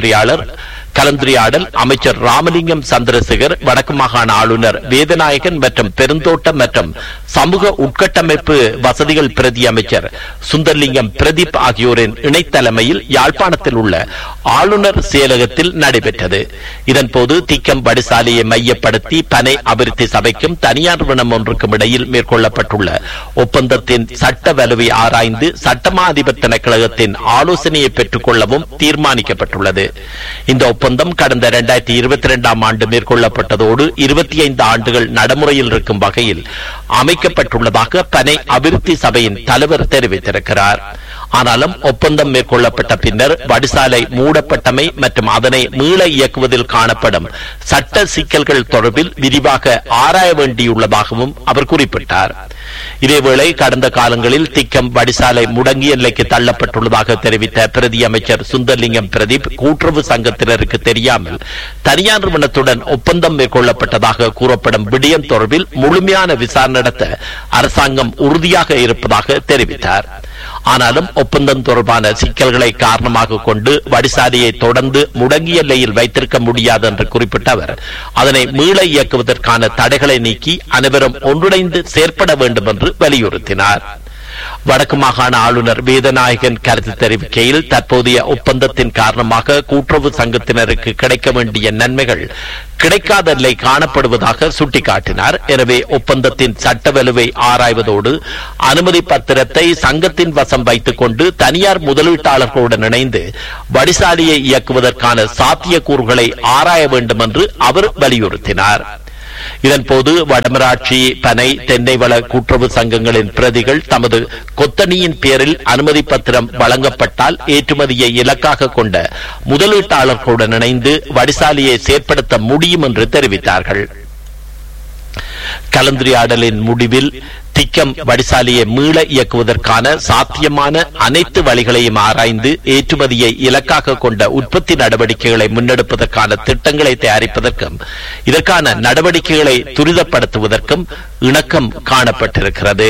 கலந்துரையாடல் அமைச்சர் ராமலிங்கம் சந்திரசேகர், வடக்கு மாகாண ஆளுநர் வேதநாயகன் மற்றும் பெருந்தோட்டம் மற்றும் சமூக உட்கட்டமைப்பு வசதிகள் பிரதி அமைச்சர் சுந்தர்லிங்கம் பிரதீப் ஆகியோரின் இணைத்தலைமையில் யாழ்ப்பாணத்தில் உள்ள ஆளுநர் செயலகத்தில் நடைபெற்றது. இதன்போது திக்கம் வடிசாலையை மையப்படுத்தி பனை அபிவிருத்தி சபைக்கும் தனியார் நிறுவனம் ஒன்றுக்கும் இடையில் மேற்கொள்ளப்பட்டுள்ள ஒப்பந்தத்தின் சட்ட வலுவை ஆராய்ந்து சட்டமா அதிபர் திணைக்களகத்தின் ஆலோசனையை பெற்றுக் கொள்ளவும் தீர்மானிக்கப்பட்டுள்ளது. இந்த ஒப்பந்தம் கடந்த 2022 ஆண்டு மேற்கொள்ளப்பட்டதோடு 25 ஆண்டுகள் நடைமுறையில் இருக்கும் வகையில் அமைக்கப்பட்டுள்ளதாக பனை அபிவிருத்தி சபையின் தலைவர் தெரிவித்திருக்கிறார். ஆனாலும் ஒப்பந்தம் மேற்கொள்ளப்பட்ட பின்னர் வடிசாலை மூடப்பட்டமை மற்றும் அதனை மீள இயக்குவதில் காணப்படும் சட்ட சிக்கல்கள் தொடர்பில் விரிவாக ஆராய வேண்டியுள்ளதாகவும் அவர் குறிப்பிட்டார். இதேவேளை கடந்த காலங்களில் திக்கம் வடிசாலை முடங்கிய நிலைக்கு தள்ளப்பட்டுள்ளதாக தெரிவித்த பிரதி அமைச்சர் சுந்தர்லிங்கம் பிரதீப், கூட்டுறவு சங்கத்தினருக்கு தெரியாமல் தனியார் நிறுவனத்துடன் ஒப்பந்தம் மேற்கொள்ளப்பட்டதாக கூறப்படும் விடயம் தொடர்பில் முழுமையான விசாரணை நடத்த அரசாங்கம் உறுதியாக இருப்பதாக தெரிவித்தார். ஆனாலும் ஒப்பந்தம் தொடர்பான சிக்கல்களை காரணமாக கொண்டு வடிசாலையை தொடர்ந்து முடங்கிய நிலையில் வைத்திருக்க முடியாது என்று குறிப்பிட்ட அவர் அதனை மீள இயக்குவதற்கான தடைகளை நீக்கி அனைவரும் ஒன்றிணைந்து செயற்பட வேண்டும் என்று வலியுறுத்தினார். வடக்கு மாகாண ஆளுநர் வேதநாயகன் கருத்து தெரிவிக்கையில் தற்போதைய ஒப்பந்தத்தின் காரணமாக கூட்டுறவு சங்கத்தினருக்கு கிடைக்க வேண்டிய நன்மைகள் கிடைக்காத நிலை காணப்படுவதாக சுட்டிக்காட்டினார். எனவே ஒப்பந்தத்தின் சட்ட வலுவை ஆராய்வதோடு அனுமதி பத்திரத்தை சங்கத்தின் வசம் வைத்துக் கொண்டு தனியார் முதலீட்டாளர்களுடன் இணைந்து வடிசாலையை இயக்குவதற்கான சாத்தியக்கூறுகளை ஆராய வேண்டும் என்று அவர் வலியுறுத்தினார். இதன்போது வடமராட்சி, பனை, தென்னை வள கூட்டுறவு சங்கங்களின் பிரதிகள் தமது கொத்தணியின் பேரில் அனுமதி பத்திரம் வழங்கப்பட்டால் ஏற்றுமதியை இலக்காக கொண்ட முதலீட்டாளர்களுடன் இணைந்து வடிசாலையை செயற்படுத்த முடியும் என்று தெரிவித்தார்கள். கலந்துரையாடலின் முடிவில் திக்கம் வடிசாலையை மீள இயக்குவதற்கான சாத்தியமான அனைத்து வழிகளையும் ஆராய்ந்து ஏற்றுமதியை இலக்காக கொண்ட உற்பத்தி நடவடிக்கைகளை முன்னெடுப்பதற்கான திட்டங்களை தயாரிப்பதற்கும் இதற்கான நடவடிக்கைகளை துரிதப்படுத்துவதற்கும் இணக்கம் காணப்பட்டிருக்கிறது.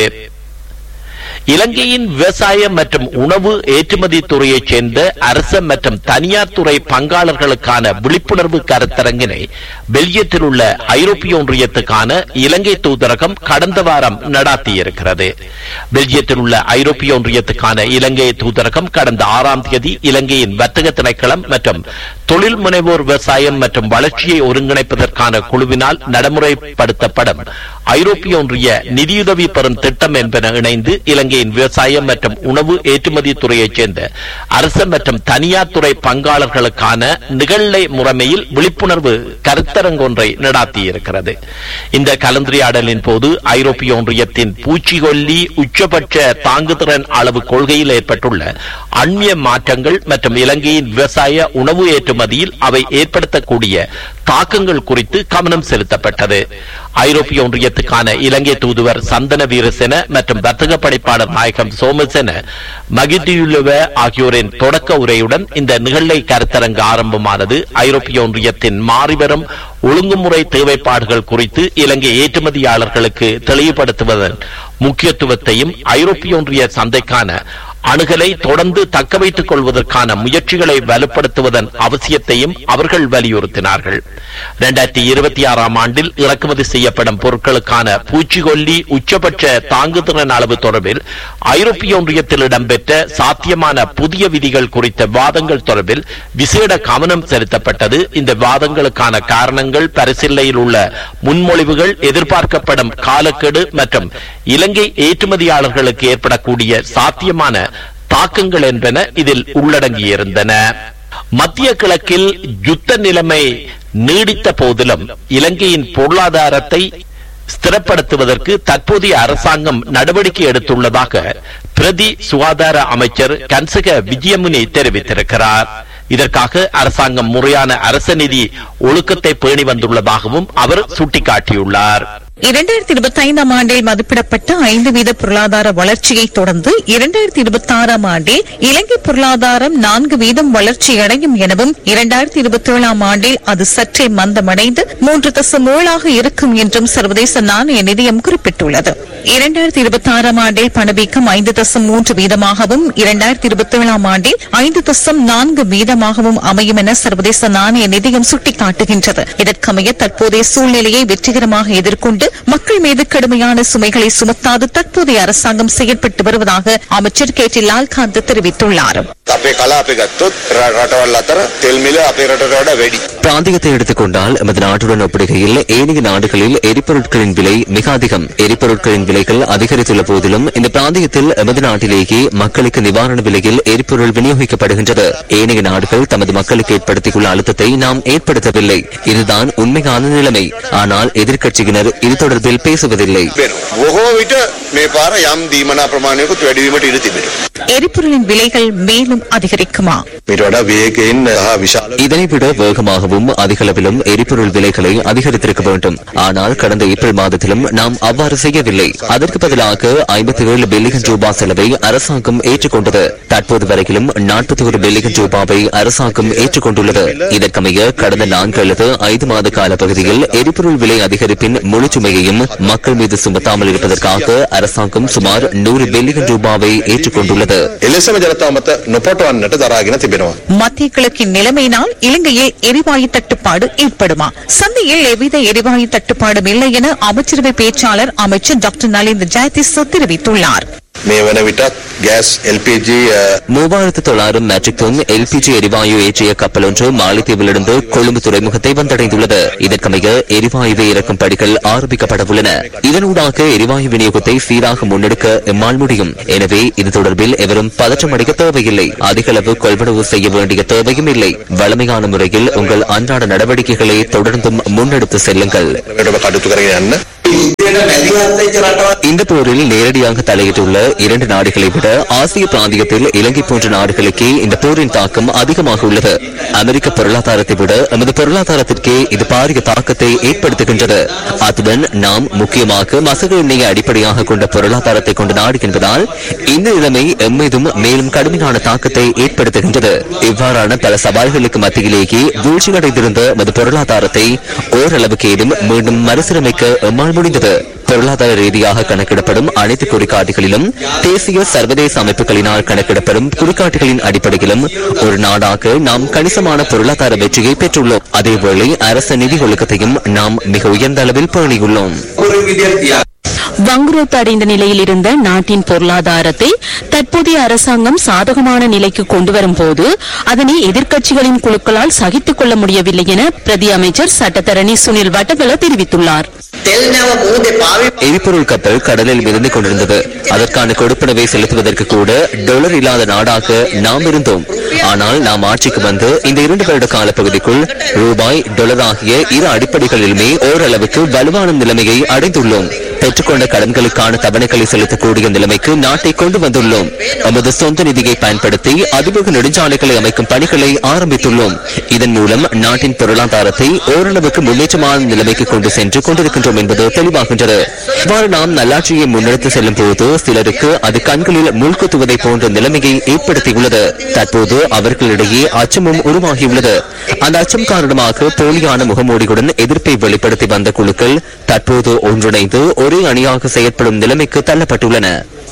இலங்கையின் விவசாய மற்றும் உணவு ஏற்றுமதி துறையைச் சேர்ந்த அரசு மற்றும் தனியார் துறை பங்காளர்களுக்கான விழிப்புணர்வு கருத்தரங்கினை பெல்ஜியத்தில் உள்ள ஐரோப்பிய ஒன்றியத்துக்கான இலங்கை தூதரகம் கடந்த வாரம் நடாத்தியிருக்கிறது. பெல்ஜியத்தில் உள்ள ஐரோப்பிய ஒன்றியத்துக்கான இலங்கை தூதரகம் கடந்த 6ஆம் தேதி இலங்கையின் வர்த்தக திணைக்களம் மற்றும் தொழில் முனைவோர் விவசாயம் மற்றும் வளர்ச்சியை ஒருங்கிணைப்பதற்கான குழுவினால் நடைமுறைப்படுத்தப்படும் ஐரோப்பிய ஒன்றிய நிதியுதவி பெறும் திட்டம் என்பன இணைந்து இலங்கையின் விவசாயம் மற்றும் உணவு ஏற்றுமதி துறையைச் சேர்ந்த அரசு மற்றும் தனியார் துறை பங்காளர்களுக்கான நிகழ்நிலை முறைமையில் விழிப்புணர்வு கருத்தரங்கொன்றை நடாத்தியிருக்கிறது. இந்த கலந்துரையாடலின் போது ஐரோப்பிய ஒன்றியத்தின் பூச்சிக்கொல்லி உச்சபட்ச தாங்குதிறன் அளவு கொள்கையில் ஏற்பட்டுள்ள அண்மைய மாற்றங்கள் மற்றும் இலங்கையின் விவசாய உணவு ஏற்றுமதியில் அவை ஏற்படுத்தக்கூடிய தாக்கங்கள் குறித்து கவனம் செலுத்தப்பட்டது. ஐரோப்பிய ஒன்றியத்துக்கான இலங்கை தூதுவர் சந்தன வீரசென மற்றும் வர்த்தக பணிப்பாளர் நாயகம் சோமசென மகிதியுலவ ஆகியோரின் தொடக்க உரையுடன் இந்த நிகழ்நிலை கருத்தரங்கு ஆரம்பமானது. ஐரோப்பிய ஒன்றியத்தின் மாறிவரும் ஒழுங்குமுறை தேவைப்பாடுகள் குறித்து இலங்கை ஏற்றுமதியாளர்களுக்கு தெளிவுபடுத்துவதன் முக்கியத்துவத்தையும் ஐரோப்பிய ஒன்றிய சந்தைக்கான அணுகலை தொடர்ந்து தக்க வைத்துக் கொள்வதற்கான முயற்சிகளை வலுப்படுத்துவதன் அவசியத்தையும் அவர்கள் வலியுறுத்தினார்கள். 2026ஆம் ஆண்டில் இறக்குமதி செய்யப்படும் பொருட்களுக்கான பூச்சிக்கொல்லி உச்சபட்ச தாங்குதிறன் அளவு தொடர்பில் ஐரோப்பிய ஒன்றியத்தில் இடம்பெற்ற சாத்தியமான புதிய விதிகள் குறித்த வாதங்கள் தொடர்பில் விசேட கவனம் செலுத்தப்பட்டது. இந்த வாதங்களுக்கான காரணங்கள், பரிசீலனையில் உள்ள முன்மொழிவுகள், எதிர்பார்க்கப்படும் காலக்கெடு மற்றும் இலங்கை ஏற்றுமதியாளர்களுக்கு ஏற்படக்கூடிய சாத்தியமான தாக்கங்கள் என்பன இதில் உள்ளடங்கியிருந்தன. மத்திய கிழக்கில் யுத்த நிலைமை நீடித்த போதிலும் இலங்கையின் பொருளாதாரத்தை ஸ்திரப்படுத்துவதற்கு தற்போதைய அரசாங்கம் நடவடிக்கை எடுத்துள்ளதாக பிரதி சுகாதார அமைச்சர் கன்சக விஜயமுனி தெரிவித்திருக்கிறார். இதற்காக அரசாங்கம் முறையான அரச நிதி ஒழுக்கத்தை பேணி வந்துள்ளதாகவும் அவர் சுட்டிக்காட்டியுள்ளார். 2025ஆம் ஆண்டில் மதிப்பிடப்பட்ட 5% பொருளாதார வளர்ச்சியை தொடர்ந்து 2026ஆம் ஆண்டில் இலங்கை பொருளாதாரம் 4% வளர்ச்சியடையும் எனவும் 2027ஆம் ஆண்டில் அது சற்றே மந்தமடைந்து 3.7 இருக்கும் என்றும் சர்வதேச நாணய நிதியம் குறிப்பிட்டுள்ளது. 2026ஆம் ஆண்டில் பணவீக்கம் 5.3%ஆகவும் 2027ஆம் ஆண்டில் 5.4%ஆகவும் அமையும் என சர்வதேச நாணய நிதியம் சுட்டிக்காட்டுகின்றது. இதற்கமைய தற்போதைய சூழ்நிலையை வெற்றிகரமாக எதிர்கொண்டு மக்கள் மீது கடுமையான சுமைகளை சுமத்தாது தற்போதைய அரசாங்கம் செயல்பட்டு வருவதாக அமைச்சர் கேட்டி லால்காந்த் தெரிவித்துள்ளார். பிராந்தியத்தை எடுத்துக்கொண்டால் எமது நாட்டுடன் ஒப்பிடுகையில் ஏனைய நாடுகளில் எரிபொருட்களின் விலை மிக அதிகம். எரிபொருட்களின் விலைகள் அதிகரித்துள்ள போதிலும் இந்த பிராந்தியத்தில் எமது நாட்டிலேயே மக்களுக்கு நிவாரண விலையில் எரிபொருள் விநியோகிக்கப்படுகின்றது. ஏனைய நாடுகள் தமது மக்களுக்கு ஏற்படுத்தியுள்ள அழுத்தத்தை நாம் ஏற்படுத்தவில்லை. இதுதான் உண்மையான நிலைமை. ஆனால் எதிர்க்கட்சியினர் இது தொடர்பில் பேசுவதில்லை. எரிபொருளின் விலைகள் மேலும் அதிகரிக்குமா? இதனை விட வேகமாகவும் அதிகளவிலும் எரிபொருள் விலைகளை அதிகரித்திருக்க வேண்டும். ஆனால் கடந்த ஏப்ரல் மாதத்திலும் நாம் அவ்வாறு செய்யவில்லை. அதற்கு பதிலாக 57 பில்லியன் ரூபாய் செலவை அரசாங்கம் ஏற்றுக்கொண்டது. தற்போது வரையிலும் 41 பில்லியன் ரூபாவை அரசாங்கம் ஏற்றுக்கொண்டுள்ளது. இதற்கமைய கடந்த 4 அல்லது 5 மாத கால பகுதியில் எரிபொருள் விலை அதிகரிப்பின் முழு சுமையையும் மக்கள் மீது சுமத்தாமல் இருப்பதற்காக அரசாங்கம் சுமார் 100 பில்லியன் ரூபாவை ஏற்றுக்கொண்டுள்ளது. மத்திய கிழக்கின் நிலைமையினால் இலங்கையில் எரிவாயு தட்டுப்பாடு ஏற்படுமா? சந்தையில் எவ்வித எரிவாயு தட்டுப்பாடும் இல்லை என அமைச்சரவை பேச்சாளர் அமைச்சர் டாக்டர் நலிந்த ஜெயதிஸ் தெரிவித்துள்ளார். මේ වන විටත් gas LPG 3900 matric ton LPG எரிவாயு ஏற்றிய கப்பல் ஒன்று மாலைத்தீவிலிருந்து கொழும்பு துறைமுகத்தை வந்தடைந்துள்ளது. இதற்கமைய எரிவாயுவை இறக்கும் பணிகள் ஆரம்பிக்கப்படவுள்ளன. இதனூடாக எரிவாயு விநியோகத்தை சீராக முன்னெடுக்க எம்மால் முடியும். எனவே இது தொடர்பில் எவரும் பதற்றமடைய தேவையில்லை. அதிக அளவு கொள்வனவு செய்ய வேண்டிய தேவையும் இல்லை. வழமையான முறையில் உங்கள் அன்றாட நடவடிக்கைகளை தொடர்ந்தும் முன்னெடுத்து செல்லுங்கள். இந்த போரில் நேரடியாக தலையிட்டுள்ள 2 நாடுகளை விட ஆசிய பிராந்தியத்தில் இலங்கை போன்ற நாடுகளுக்கே இந்த போரின் தாக்கம் அதிகமாக உள்ளது. அமெரிக்க பொருளாதாரத்தை விட நமது பொருளாதாரத்திற்கே இது பாரிய தாக்கத்தை ஏற்படுத்துகின்றது. அத்துடன் நாம் முக்கியமாக மசகு எண்ணெயை அடிப்படையாக கொண்ட பொருளாதாரத்தை கொண்ட நாடு என்பதால் இந்த நிலைமை எம்மீதும் மேலும் கடுமையான தாக்கத்தை ஏற்படுத்துகின்றது. இவ்வாறான பல சவால்களுக்கு மத்தியிலேயே வீழ்ச்சியடைந்திருந்த நமது பொருளாதாரத்தை ஓரளவுக்கு ஏதும் மீண்டும் மறுசீரமைக்க எம்மால் முடிந்தது. பொருளாதார ரீதியாக கணக்கிடப்படும் அனைத்து குறிகாட்டிகளிலும் தேசிய சர்வதேச அமைப்புகளினால் கணக்கிடப்படும் குறிகாட்டிகளின் அடிப்படையிலும் ஒரு நாடாக நாம் கணிசமான பொருளாதார வெற்றியை பெற்றுள்ளோம். அதேவேளை அரச நிதி ஒழுக்கத்தையும் நாம் மிக உயர்ந்த அளவில் பேணியுள்ளோம். வங்குரோத்து அடைந்த நிலையில் இருந்த நாட்டின் பொருளாதாரத்தை தற்போதைய அரசாங்கம் சாதகமான நிலைக்கு கொண்டுவரும் போது அதனை எதிர்க்கட்சிகளின் குழுக்களால் சகித்துக் கொள்ள முடியவில்லை என பிரதி அமைச்சர் சட்டத்தரணி சுனில் வட்டகல தெரிவித்துள்ளார். எரிபொருள் கப்பல் கடலில் மிதந்து கொண்டிருந்தது. அதற்கான கொடுப்பனவை செலுத்துவதற்கு கூட டாலர் இல்லாத நாடாக நாம் இருந்தோம். ஆனால் நாம் ஆட்சிக்கு வந்து இந்த 2 வருட காலப்பகுதிக்குள் ரூபாய் டாலர் ஆகிய இரு அடிப்படைகளிலுமே ஓரளவுக்கு வலுவான நிலைமையை அடைந்துள்ளோம். பெற்றுக்கொண்ட கடன்களுக்கான தவணைகளை செலுத்தக்கூடிய நிலைமைக்கு நாட்டை கொண்டு வந்துள்ளோம். நமது சொந்த நிதியை பயன்படுத்தி அதிவேக நெடுஞ்சாலைகளை அமைக்கும் பணிகளை ஆரம்பித்துள்ளோம். இதன் மூலம் நாட்டின் பொருளாதாரத்தை ஓரளவுக்கு முன்னேற்றமான நிலைமைக்கு கொண்டு சென்று கொண்டிருக்கின்றோம் என்பது தெளிவாகின்றது. இவ்வாறு நாம் நல்லாட்சியை முன்னெடுத்து செல்லும் போது சிலருக்கு அது கண்களில் முள்குத்துவதை போன்ற நிலைமையை ஏற்படுத்தியுள்ளது. தற்போது அவர்களிடையே அச்சமும் உருவாகியுள்ளது. அந்த அச்சம் காரணமாக போலியான முகமூடியுடன் எதிர்ப்பை வெளிப்படுத்தி வந்த குழுக்கள் தற்போது ஒன்றிணைந்து ஒரே அணியாக செயற்படும் நிலைமைக்கு தள்ளப்பட்டுள்ளன.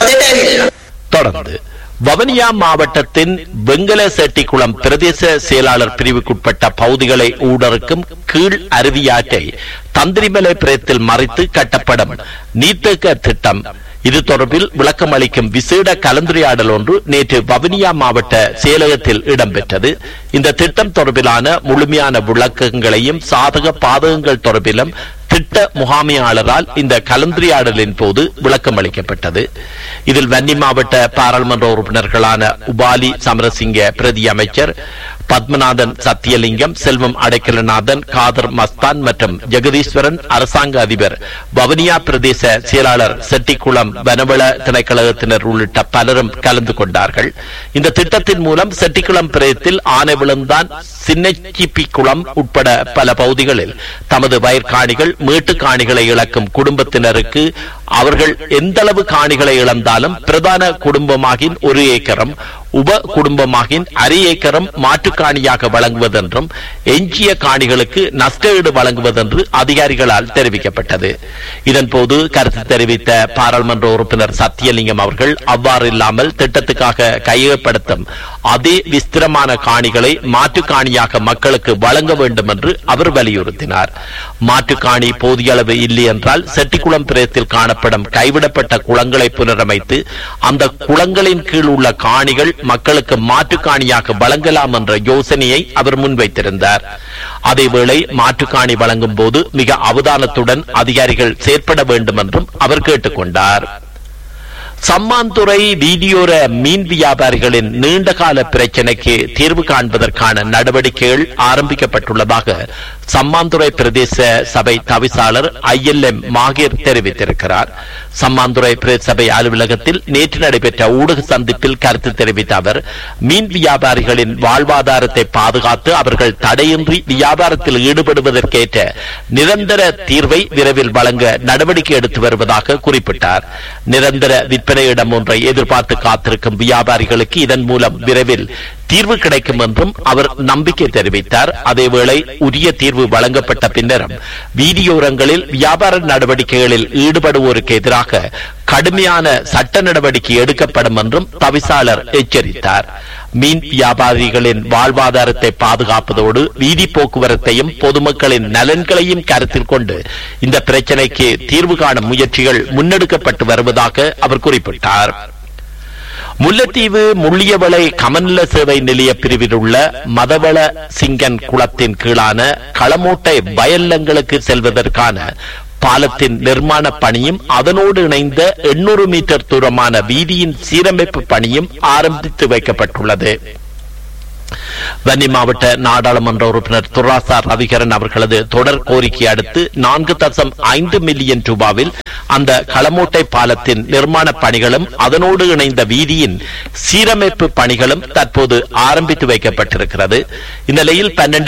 தொடர்ந்து வவனியா மாவட்டத்தின் வெங்கலசெட்டிக்குளம் பிரதேச செயலாளர் பிரிவுக்குட்பட்ட பகுதிகளை ஊடறுக்கும் கீழ் அருவியாற்றை தந்திரிமலை பிரயத்தில் மறைத்து கட்டப்படும் நீர்த்தேக்க திட்டம் இது தொடர்பில் விளக்கம் அளிக்கும் விசேட கலந்துரையாடல் ஒன்று நேற்று வவுனியா மாவட்ட செயலகத்தில் இடம்பெற்றது. இந்த திட்டம் தொடர்பிலான முழுமையான விளக்கங்களையும் சாதக பாதகங்கள் தொடர்பிலும் திட்ட முகாமையாளரால் இந்த கலந்துரையாடலின் போது விளக்கம் அளிக்கப்பட்டது. இதில் வன்னி மாவட்ட பாராளுமன்ற உறுப்பினர்களான உபாலி சமரசிங்க பிரதி அமைச்சர், பத்மநாதன் சத்தியலிங்கம், செல்வம் அடைக்கலநாதன், காதர் மஸ்தான் மற்றும் ஜெகதீஸ்வரன், அரசாங்க அதிபர், வவுனியா பிரதேச செயலாளர், செட்டிக்குளம் வனவள திணைக்களத்தினர் உள்ளிட்ட பலரும் கலந்து கொண்டார்கள். இந்த திட்டத்தின் மூலம் செட்டிக்குளம் பிரதேசத்தில் ஆனைவிளந்தான், சின்னச்சிப்பிக்குளம் உட்பட பல பகுதிகளில் தமது வயற்காணிகள், மேட்டு காணிகளை இழக்கும் குடும்பத்தினருக்கு அவர்கள் எந்தளவு காணிகளை இழந்தாலும் பிரதான குடும்பமாகின் 1 ஏக்கரம், உப குடும்பமாகின் அரை ஏக்கரம் மாற்றுக்காணியாக வழங்குவதென்றும் எஞ்சிய காணிகளுக்கு நஷ்டஈடு வழங்குவதென்று அதிகாரிகளால் தெரிவிக்கப்பட்டது. இதன்போது கருத்து தெரிவித்த பாராளுமன்ற உறுப்பினர் சத்தியலிங்கம் அவர்கள் அவ்வாறு இல்லாமல் திட்டத்துக்காக கையகப்படுத்தும் அதே விஸ்திரமான காணிகளை மாற்றுக்காணியாக மக்களுக்கு வழங்க வேண்டும் என்று அவர் வலியுறுத்தினார். மாற்றுக்காணி போதிய அளவு இல்லை என்றால் செட்டிக்குளம் பிரதேசத்தில் காணப்படும் கைவிடப்பட்ட குளங்களை புனரமைத்து அந்த குளங்களின் கீழ் உள்ள காணிகள் மக்களுக்கு மாற்றுக்காணியாக வழங்கலாம் என்ற யோசனையை அவர் முன்வைத்திருந்தார். அதேவேளை மாற்றுக்காணி வழங்கும் போது மிக அவதானத்துடன் அதிகாரிகள் செயற்பட வேண்டும் என்றும் அவர் கேட்டுக்கொண்டார். சம்மாந்துறை வீதியோர மீன் வியாபாரிகளின் நீண்டகால பிரச்சினைக்கு தீர்வு காண்பதற்கான நடவடிக்கைகள் ஆரம்பிக்கப்பட்டுள்ளதாக சம்மாந்துறை பிரதேச சபை தவிசாளர் ILM மாகீர் தெரிவித்திருக்கிறார். சம்மாந்துறை பிரதேச சபை அலுவலகத்தில் நேற்று நடைபெற்ற ஊடக சந்திப்பில் கருத்து தெரிவித்த அவர், மீன் வியாபாரிகளின் வாழ்வாதாரத்தை பாதுகாத்து அவர்கள் தடையின்றி வியாபாரத்தில் ஈடுபடுவதற்கேற்ற நிரந்தர தீர்வை விரைவில் வழங்க நடவடிக்கை எடுத்து வருவதாக குறிப்பிட்டார். நிரந்தர விற்பனையிடம் ஒன்றை எதிர்பார்த்து காத்திருக்கும் வியாபாரிகளுக்கு இதன் மூலம் விரைவில் தீர்வு கிடைக்கும் என்றும் அவர் நம்பிக்கை தெரிவித்தார். அதேவேளை உரிய தீர்வு வழங்கப்பட்ட பின்னரும் வீதியோரங்களில் வியாபார நடவடிக்கைகளில் ஈடுபடுவோருக்கு எதிராக கடுமையான சட்ட நடவடிக்கை எடுக்கப்படும் என்றும் தவிசாளர் எச்சரித்தார். மீன் வியாபாரிகளின் வாழ்வாதாரத்தை பாதுகாப்பதோடு வீதி போக்குவரத்தையும் பொதுமக்களின் நலன்களையும் கருத்தில் கொண்டு இந்த பிரச்சினைக்கு தீர்வு காணும் முயற்சிகள் முன்னெடுக்கப்பட்டு வருவதாக அவர் குறிப்பிட்டார். முல்லைத்தீவு முள்ளியவளை கமநல சேவை நிலைய பிரிவில் உள்ள மதவள சிங்கன் குளத்தின் கீழான களமோட்டை வயல்லங்களுக்கு செல்வதற்கான பாலத்தின் நிர்மாண பணியும் அதனோடு இணைந்த 800 மீட்டர் தூரமான வீதியின் சீரமைப்பு பணியும் ஆரம்பித்து வைக்கப்பட்டுள்ளது. வன்னி மாவட்ட நாடாளுமன்ற உறுப்பினர் துராசா ரவிகரன் அவர்களது தொடர் கோரிக்கை அடுத்து 4.5 மில்லியன் ரூபாவில் அந்த களமோட்டை பாலத்தின் நிர்மாண பணிகளும் அதனோடு இணைந்த வீதியின் சீரமைப்பு பணிகளும் தற்போது ஆரம்பித்து வைக்கப்பட்டிருக்கிறது. இந்நிலையில்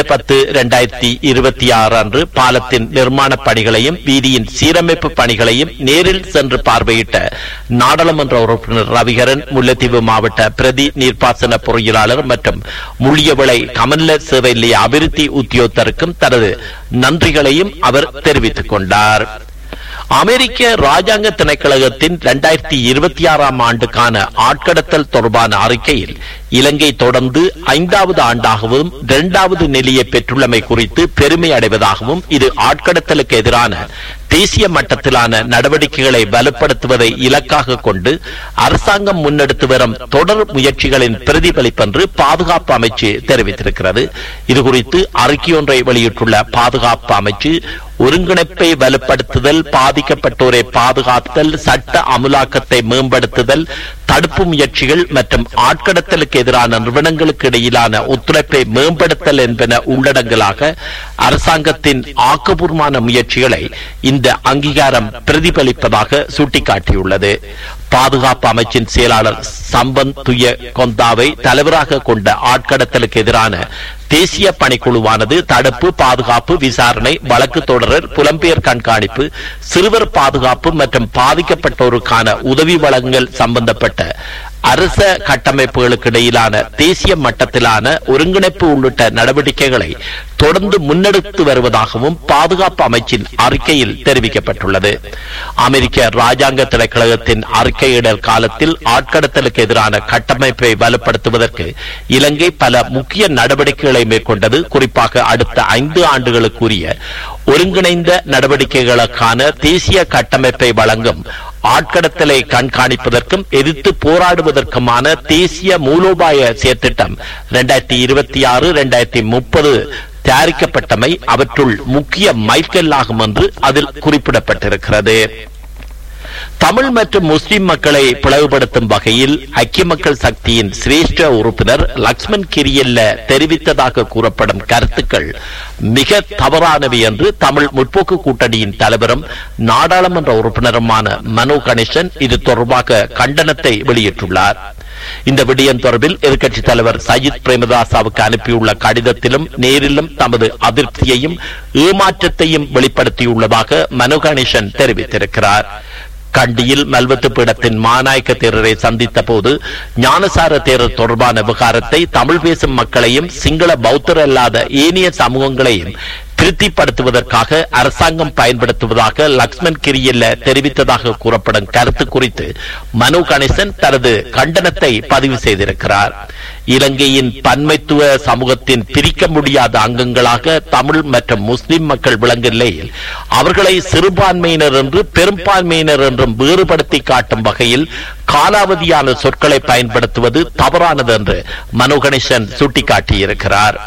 12/10/2026 அன்று பாலத்தின் நிர்மாண பணிகளையும் வீதியின் சீரமைப்பு பணிகளையும் நேரில் சென்று பார்வையிட்ட நாடாளுமன்ற உறுப்பினர் ரவிகரன் முல்லைத்தீவு மாவட்ட பிரதி நீர்ப்பாசன பொறியியலாளர் மற்றும் முள்ளியவளை கமநல சேவை நிலைய அபிவிருத்தி உத்தியோகத்தருக்கும் தனது நன்றிகளையும் அவர் தெரிவித்துக் கொண்டார். அமெரிக்க ராஜாங்க திணைக்களகத்தின் 2026 ஆண்டுக்கான ஆட்கடத்தல் தொடர்பான அறிக்கையில் இலங்கை தொடர்ந்து 5வது ஆண்டாகவும் 2வது நிலையை பெற்றுள்ளமை குறித்து பெருமை அடைவதாகவும் இது ஆட்கடத்தலுக்கு எதிரான தேசிய மட்டத்திலான நடவடிக்கைகளை வலுப்படுத்துவதை இலக்காக கொண்டு அரசாங்கம் முன்னெடுத்து வரும் தொடர் முயற்சிகளின் பிரதிபலிப்பென்று பாதுகாப்பு அமைச்சு தெரிவித்திருக்கிறது. இதுகுறித்து அறிக்கையொன்றை வெளியிட்டுள்ள பாதுகாப்பு அமைச்சு ஒருங்கிணைப்பை வலுப்படுத்துதல், பாதிக்கப்பட்டோரை பாதுகாத்தல், சட்ட அமுலாக்கத்தை மேம்படுத்துதல், தடுப்பு முயற்சிகள் மற்றும் ஆட்கடத்தலுக்கு எதிரான நிறுவனங்களுக்கு இடையிலான ஒத்துழைப்பை மேம்படுத்தல் என்பன உள்ளடங்கலாக அரசாங்கத்தின் ஆக்கப்பூர்வமான முயற்சிகளை இந்த அங்கீகாரம் பிரதிபலிப்பதாக சுட்டிக்காட்டியுள்ளது. பாதுகாப்பு அமைச்சின் செயலாளர் சம்பந்த் துய கொந்தாவை தலைவராக கொண்ட ஆட்கடத்தலுக்கு எதிரான தேசிய பணிக்குழுவானது தடுப்பு, பாதுகாப்பு, விசாரணை, வழக்கு தொடரல், புலம்பெயர் கண்காணிப்பு, சிறுவர் பாதுகாப்பு மற்றும் பாதிக்கப்பட்டோருக்கான உதவி வழங்கல் சம்பந்தப்பட்ட அரச கட்டமைப்புகளுக்கு இடையிலான தேசிய மட்டத்திலான ஒருங்கிணைப்பு உள்ளிட்ட நடவடிக்கைகளை தொடர்ந்து முன்னெடுத்து வருவதாகவும் பாதுகாப்பு அமைச்சின் அறிக்கையில் தெரிவிக்கப்பட்டுள்ளது. அமெரிக்க ராஜாங்க திணைக்களகத்தின் அறிக்கையிடல் காலத்தில் ஆட்கடத்தலுக்கு எதிரான கட்டமைப்பை வலுப்படுத்துவதற்கு இலங்கை பல முக்கிய நடவடிக்கைகளை மேற்கொண்டது. குறிப்பாக அடுத்த 5 ஆண்டுகளுக்குரிய ஒருங்கிணைந்த நடவடிக்கைகளுக்கான தேசிய கட்டமைப்பை வழங்கும் ஆட்கடத்தலை கண்காணிப்பதற்கும் எதிர்த்து போராடுவதற்குமான தேசிய மூலோபாய செயற்திட்டம் 2026-2030 தயாரிக்கப்பட்டமை அவற்றுள் முக்கிய மைல்கல்லாகும் என்று அதில் குறிப்பிடப்பட்டிருக்கிறது. தமிழ் மற்றும் முஸ்லிம் மக்களை பிளவுபடுத்தும் வகையில் ஐக்கிய மக்கள் சக்தியின் சிரேஷ்ட உறுப்பினர் லக்ஷ்மன் கிரியல்ல தெரிவித்ததாக கூறப்படும் கருத்துக்கள் மிக தவறானவை என்று தமிழ் முற்போக்கு கூட்டணியின் தலைவரும் நாடாளுமன்ற உறுப்பினருமான மனோ கணேசன் இது தொடர்பாக கண்டனத்தை வெளியிட்டுள்ளார். இந்த விடயம் தொடர்பில் எதிர்க்கட்சித் தலைவர் சஜித் பிரேமதாசாவுக்கு அனுப்பியுள்ள கடிதத்திலும் நேரிலும் தமது அதிருப்தியையும் ஏமாற்றத்தையும் வெளிப்படுத்தியுள்ளதாக மனோ கணேசன் தெரிவித்திருக்கிறார். கண்டியில் மல்வத்து பீடத்தின் மாநாயக்க தேரரை சந்தித்த போது ஞானசார தேரர் தொடர்பான விவகாரத்தை தமிழ் பேசும் மக்களையும் சிங்கள பௌத்தர் அல்லாத ஏனைய சமூகங்களையும் திருப்திப்படுத்துவதற்காக அரசாங்கம் பயன்படுத்துவதாக லக்ஷ்மன் கிரியல்ல தெரிவித்ததாக கூறப்படும் கருத்து குறித்து மனோ கணேசன் தனது கண்டனத்தை பதிவு செய்திருக்கிறார். இலங்கையின் பன்மைத்துவ சமூகத்தின் பிரிக்க முடியாத அங்கங்களாக தமிழ் மற்றும் முஸ்லிம் மக்கள் விளங்கும் நிலையில் அவர்களை சிறுபான்மையினர் என்று பெரும்பான்மையினர் என்றும் வேறுபடுத்தி காட்டும் வகையில் காலாவதியான சொற்களை பயன்படுத்துவது தவறானது என்று மனோ கணேசன் சுட்டிக்காட்டியிருக்கிறார்.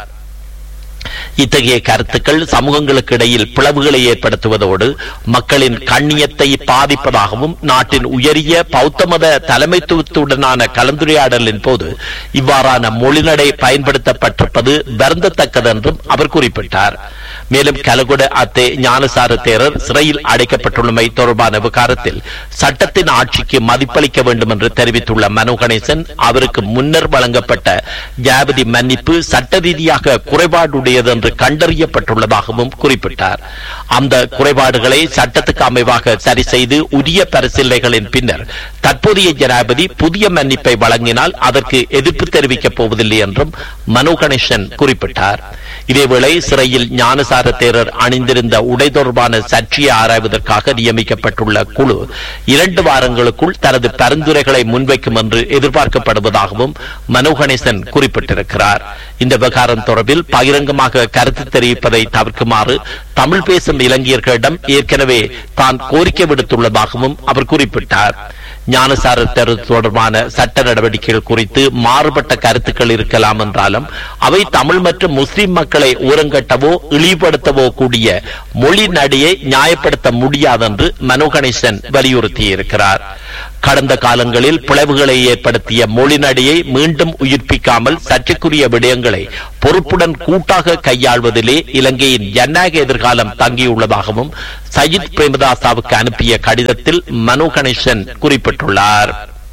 இத்தகைய கருத்துக்கள் சமூகங்களுக்கு இடையில் பிளவுகளை ஏற்படுத்துவதோடு மக்களின் கண்ணியத்தை பாதிப்பதாகவும் நாட்டின் உயரிய பௌத்த மத தலைமைத்துவத்துடனான கலந்துரையாடலின் போது இவ்வாறான மொழிநடை பயன்படுத்தப்பட்டிருப்பது வருந்தத்தக்கது என்றும் அவர் குறிப்பிட்டார். மேலும் கலகுட அத்தே ஞானசார தேரர் சிறையில் அடைக்கப்பட்டுள்ளமை தொடர்பான விவகாரத்தில் சட்டத்தின் ஆட்சிக்கு மதிப்பளிக்க வேண்டும் என்று தெரிவித்துள்ள மனோ கணேசன் அவருக்கு முன்னர் வழங்கப்பட்ட ஜாபதி மன்னிப்பு சட்ட ரீதியாக குறைபாடுடையது என்று கண்டறியப்பட்டுள்ளதாகவும் குறிப்பிட்டார். அந்த குறைபாடுகளை சட்டத்துக்கு அமைவாக சரி செய்து உரிய பரிசீலனைகளின் பின்னர் தற்போதைய ஜனாதிபதி புதிய மன்னிப்பை வழங்கினால் அதற்கு எதிர்ப்பு தெரிவிக்கப் போவதில்லை என்றும் மனோ கணேசன் குறிப்பிட்டார். இதேவேளை சிறையில் ஞானசார தேரர் அணிந்திருந்த உடை தொடர்பான சர்ச்சையை ஆராய்வதற்காக நியமிக்கப்பட்டுள்ள குழு 2 வாரங்களுக்குள் தனது பரிந்துரைகளை முன்வைக்கும் என்று எதிர்பார்க்கப்படுவதாகவும் மனோ கணேசன் குறிப்பிட்டிருக்கிறார். இந்த விவகாரம் தொடர்பில் பகிரங்கமாக கருத்து தெரிவிப்பதை தவிர்க்குமாறு தமிழ் பேசும் இலங்கையர்களிடம் ஏற்கனவே தான் கோரிக்கை விடுத்துள்ளதாகவும் அவர் குறிப்பிட்டார். ஞானசார தொடர்பான சட்ட நடவடிக்கைகள் குறித்து மாறுபட்ட கருத்துக்கள் இருக்கலாம் என்றாலும் அவை தமிழ் மற்றும் முஸ்லிம் மக்களை ஊரங்கட்டவோ இழிவுபடுத்தவோ கூடிய மொழி நடையை நியாயப்படுத்த முடியாதென்று மனோ கணேசன் வலியுறுத்தியிருக்கிறார். கடந்த காலங்களில் பிளவுகளை ஏற்படுத்திய மொழி நடையை மீண்டும் உயிர்ப்பிக்காமல் சர்ச்சைக்குரிய விடயங்களை பொறுப்புடன் கூட்டாக கையாள்வதிலே இலங்கையின் ஜனநாயக எதிர்காலம் தங்கியுள்ளதாகவும் சஜித் பிரேமதாசாவுக்கு அனுப்பிய கடிதத்தில் மனோ கணேசன் குறிப்பிட்டுள்ளார்.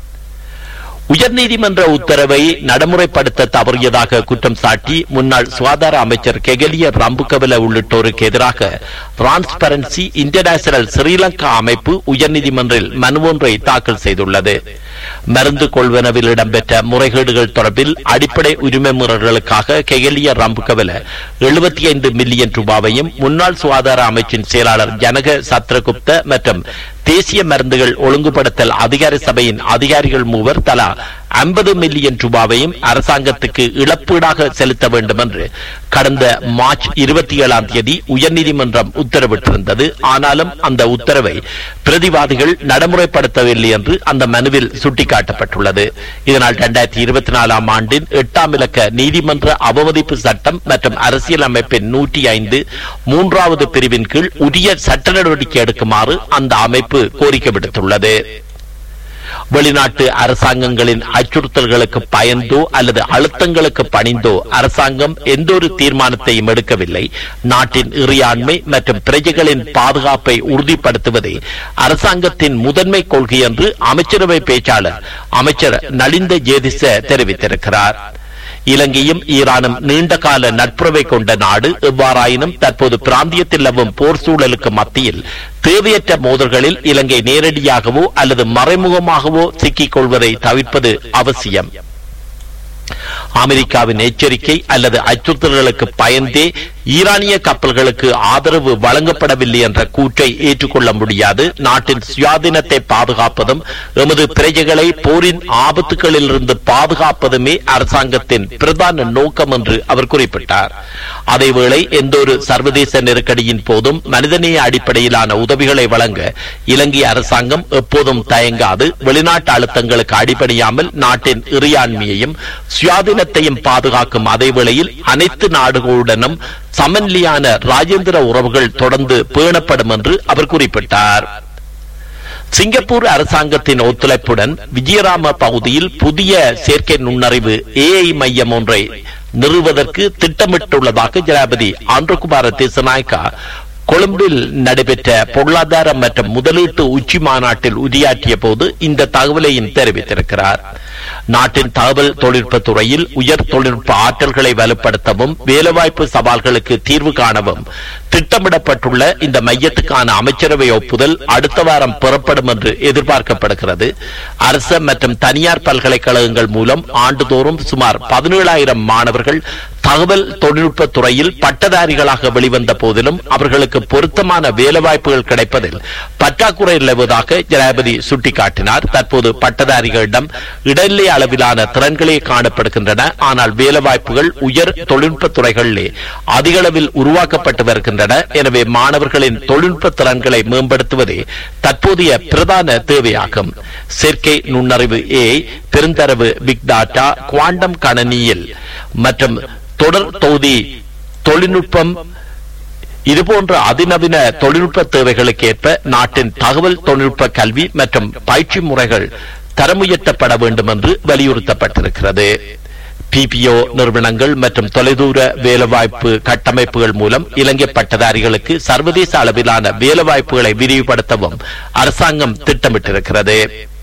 உயர்நீதிமன்ற உத்தரவை நடைமுறைப்படுத்த தவறியதாக குற்றம் சாட்டி முன்னாள் சுகாதார அமைச்சர் கெகலிய ரம்புகவல உள்ளிட்டோருக்கு எதிராக டிரான்ஸ்பரன்சி இன்டர்நேஷனல் ஸ்ரீலங்கா அமைப்பு உயர்நீதிமன்றில் மனு ஒன்றை தாக்கல் செய்துள்ளது. மருந்து கொள்வனவில் இடம்பெற்ற முறைகேடுகள் தொடர்பில் அடிப்படை உரிமை மீறல்களுக்காக கெகலிய ரம்புகவல 75 மில்லியன் ரூபாவையும் முன்னாள் சுகாதார அமைச்சின் செயலாளர் ஜனக சத்ரகுப்த மற்றும் தேசிய மருந்துகள் ஒழுங்குபடுத்தல் அதிகார சபையின் அதிகாரிகள் மூவர் தலா 50 மில்லியன் ரூபாவையும் அரசாங்கத்துக்கு இழப்பீடாக செலுத்த வேண்டும் என்று கடந்த மார்ச் 27ஆம் தேதி உயர்நீதிமன்றம் உத்தரவிட்டிருந்தது. ஆனாலும் அந்த உத்தரவை பிரதிவாதிகள் நடைமுறைப்படுத்தவில்லை என்று அந்த மனுவில் சுட்டிக்காட்டப்பட்டுள்ளது. இதனால் 2024ஆம் ஆண்டின் 8ஆம் இலக்க நீதிமன்ற அவமதிப்பு சட்டம் மற்றும் அரசியல் அமைப்பின் 105 3வது பிரிவின் கீழ் உரிய சட்ட நடவடிக்கை எடுக்குமாறு அந்த அமைப்பு கோரிக்கை விடுத்துள்ளது. வெளிநாட்டு அரசாங்கங்களின் அச்சுறுத்தல்களுக்கு பயந்தோ அல்லது அழுத்தங்களுக்கு பணிந்தோ அரசாங்கம் எந்த ஒரு தீர்மானத்தையும் எடுக்கவில்லை. நாட்டின் இறையாண்மை மற்றும் பிரஜைகளின் பாதுகாப்பை உறுதிப்படுத்துவதே அரசாங்கத்தின் முதன்மை கொள்கை என்று அமைச்சரவை பேச்சாளர் அமைச்சர் நலிந்த ஜேதிச தெரிவித்திருக்கிறார். இலங்கையும் ஈரானும் நீண்டகால நட்புறவை கொண்ட நாடு. எவ்வாறாயினும் தற்போது பிராந்தியத்தில் நிலவும் போர் சூழலுக்கு மத்தியில் தேவையற்ற மோதல்களில் இலங்கை நேரடியாகவோ அல்லது மறைமுகமாகவோ சிக்கிக் கொள்வதை தவிர்ப்பது அவசியம். அமெரிக்காவின் எச்சரிக்கை அல்லது அச்சுறுத்தல்களுக்கு பயந்தே ஈரானிய கப்பல்களுக்கு ஆதரவு வழங்கப்படவில்லை என்ற கூற்றை ஏற்றுக்கொள்ள முடியாது. நாட்டின் சுயாதீனத்தை பாதுகாப்பதும் எமது பிரஜைகளை போரின் ஆபத்துகளிலிருந்து பாதுகாப்பதுமே அரசாங்கத்தின் பிரதான நோக்கம் என்று அவர் குறிப்பிட்டார். அதேவேளை எந்த ஒரு சர்வதேச நெருக்கடியின் போதும் மனிதநேய அடிப்படையிலான உதவிகளை வழங்க இலங்கை அரசாங்கம் எப்போதும் தயங்காது. வெளிநாட்டு அழுத்தங்களுக்கு அடிபணியாமல் நாட்டின் இறையாண்மையையும் சுயாதீனத்தையும் பாதுகாக்கும் அதேவேளையில் அனைத்து நாடுகளுடனும் சமநிலையான ராஜேந்திர உறவுகள் தொடர்ந்து பேணப்படும் என்று அவர் குறிப்பிட்டார். சிங்கப்பூர் அரசாங்கத்தின் ஒத்துழைப்புடன் விஜயராம பகுதியில் புதிய செயற்கை நுண்ணறிவு AI மையம் ஒன்றை நிறுவுவதற்கு திட்டமிட்டுள்ளதாக ஜனாதிபதி ஆந்திரகுமார திசாநாயக்கா கொழும்பில் நடைபெற்ற பொருளாதார மற்றும் முதலீட்டு உச்சி மாநாட்டில் உரையாற்றிய போது இந்த தகவலையும் தெரிவித்திருக்கிறார். நாட்டின் தகவல் தொழில்நுட்ப துறையில் உயர் தொழில்நுட்ப ஆற்றல்களை வலுப்படுத்தவும் வேலைவாய்ப்பு சவால்களுக்கு தீர்வு காணவும் திட்டமிடப்பட்டுள்ள இந்த மையத்துக்கான அமைச்சரவை ஒப்புதல் அடுத்த வாரம் பெறப்படும் என்று எதிர்பார்க்கப்படுகிறது. அரசு மற்றும் தனியார் பல்கலைக்கழகங்கள் மூலம் ஆண்டுதோறும் சுமார் 17,000 மாணவர்கள் தகவல் தொழில்நுட்ப துறையில் பட்டதாரிகளாக வெளிவந்த போதிலும் அவர்களுக்கு பொருத்தமான வேலைவாய்ப்புகள் கிடைப்பதில் பற்றாக்குறை நிலவுவதாக ஜனாதிபதி சுட்டிக்காட்டினார். தற்போது பட்டதாரிகளிடம் இடைநிலை அளவிலான திறன்களே காணப்படுகின்றன. ஆனால் வேலைவாய்ப்புகள் உயர் தொழில்நுட்ப துறைகளிலே அதிக அளவில் உருவாக்கப்பட்டு வருகின்றன. எனவே மாணவர்களின் தொழில்நுட்ப திறன்களை மேம்படுத்துவதே தற்போதைய பிரதான தேவையாகும். செயற்கை நுண்ணறிவு AI, பெருந்தரவு பிக் டாட்டா, குவாண்டம் கணனியல் மற்றும் தொடர் தொகுதி தொழில்நுட்பம் இதுபோன்ற அதிநவீன தொழில்நுட்ப தேவைகளுக்கு ஏற்ப நாட்டின் தகவல் தொழில்நுட்ப கல்வி மற்றும் பயிற்சி முறைகள் தரமுயர்த்தப்பட வேண்டும் என்று வலியுறுத்தப்பட்டிருக்கிறது. PPO நிறுவனங்கள் மற்றும் தொலைதூர வேலைவாய்ப்பு கட்டமைப்புகள் மூலம் இலங்கை பட்டதாரிகளுக்கு சர்வதேச அளவிலான வேலைவாய்ப்புகளை விரிவுபடுத்தவும் அரசாங்கம் திட்டமிட்டிருக்கிறது.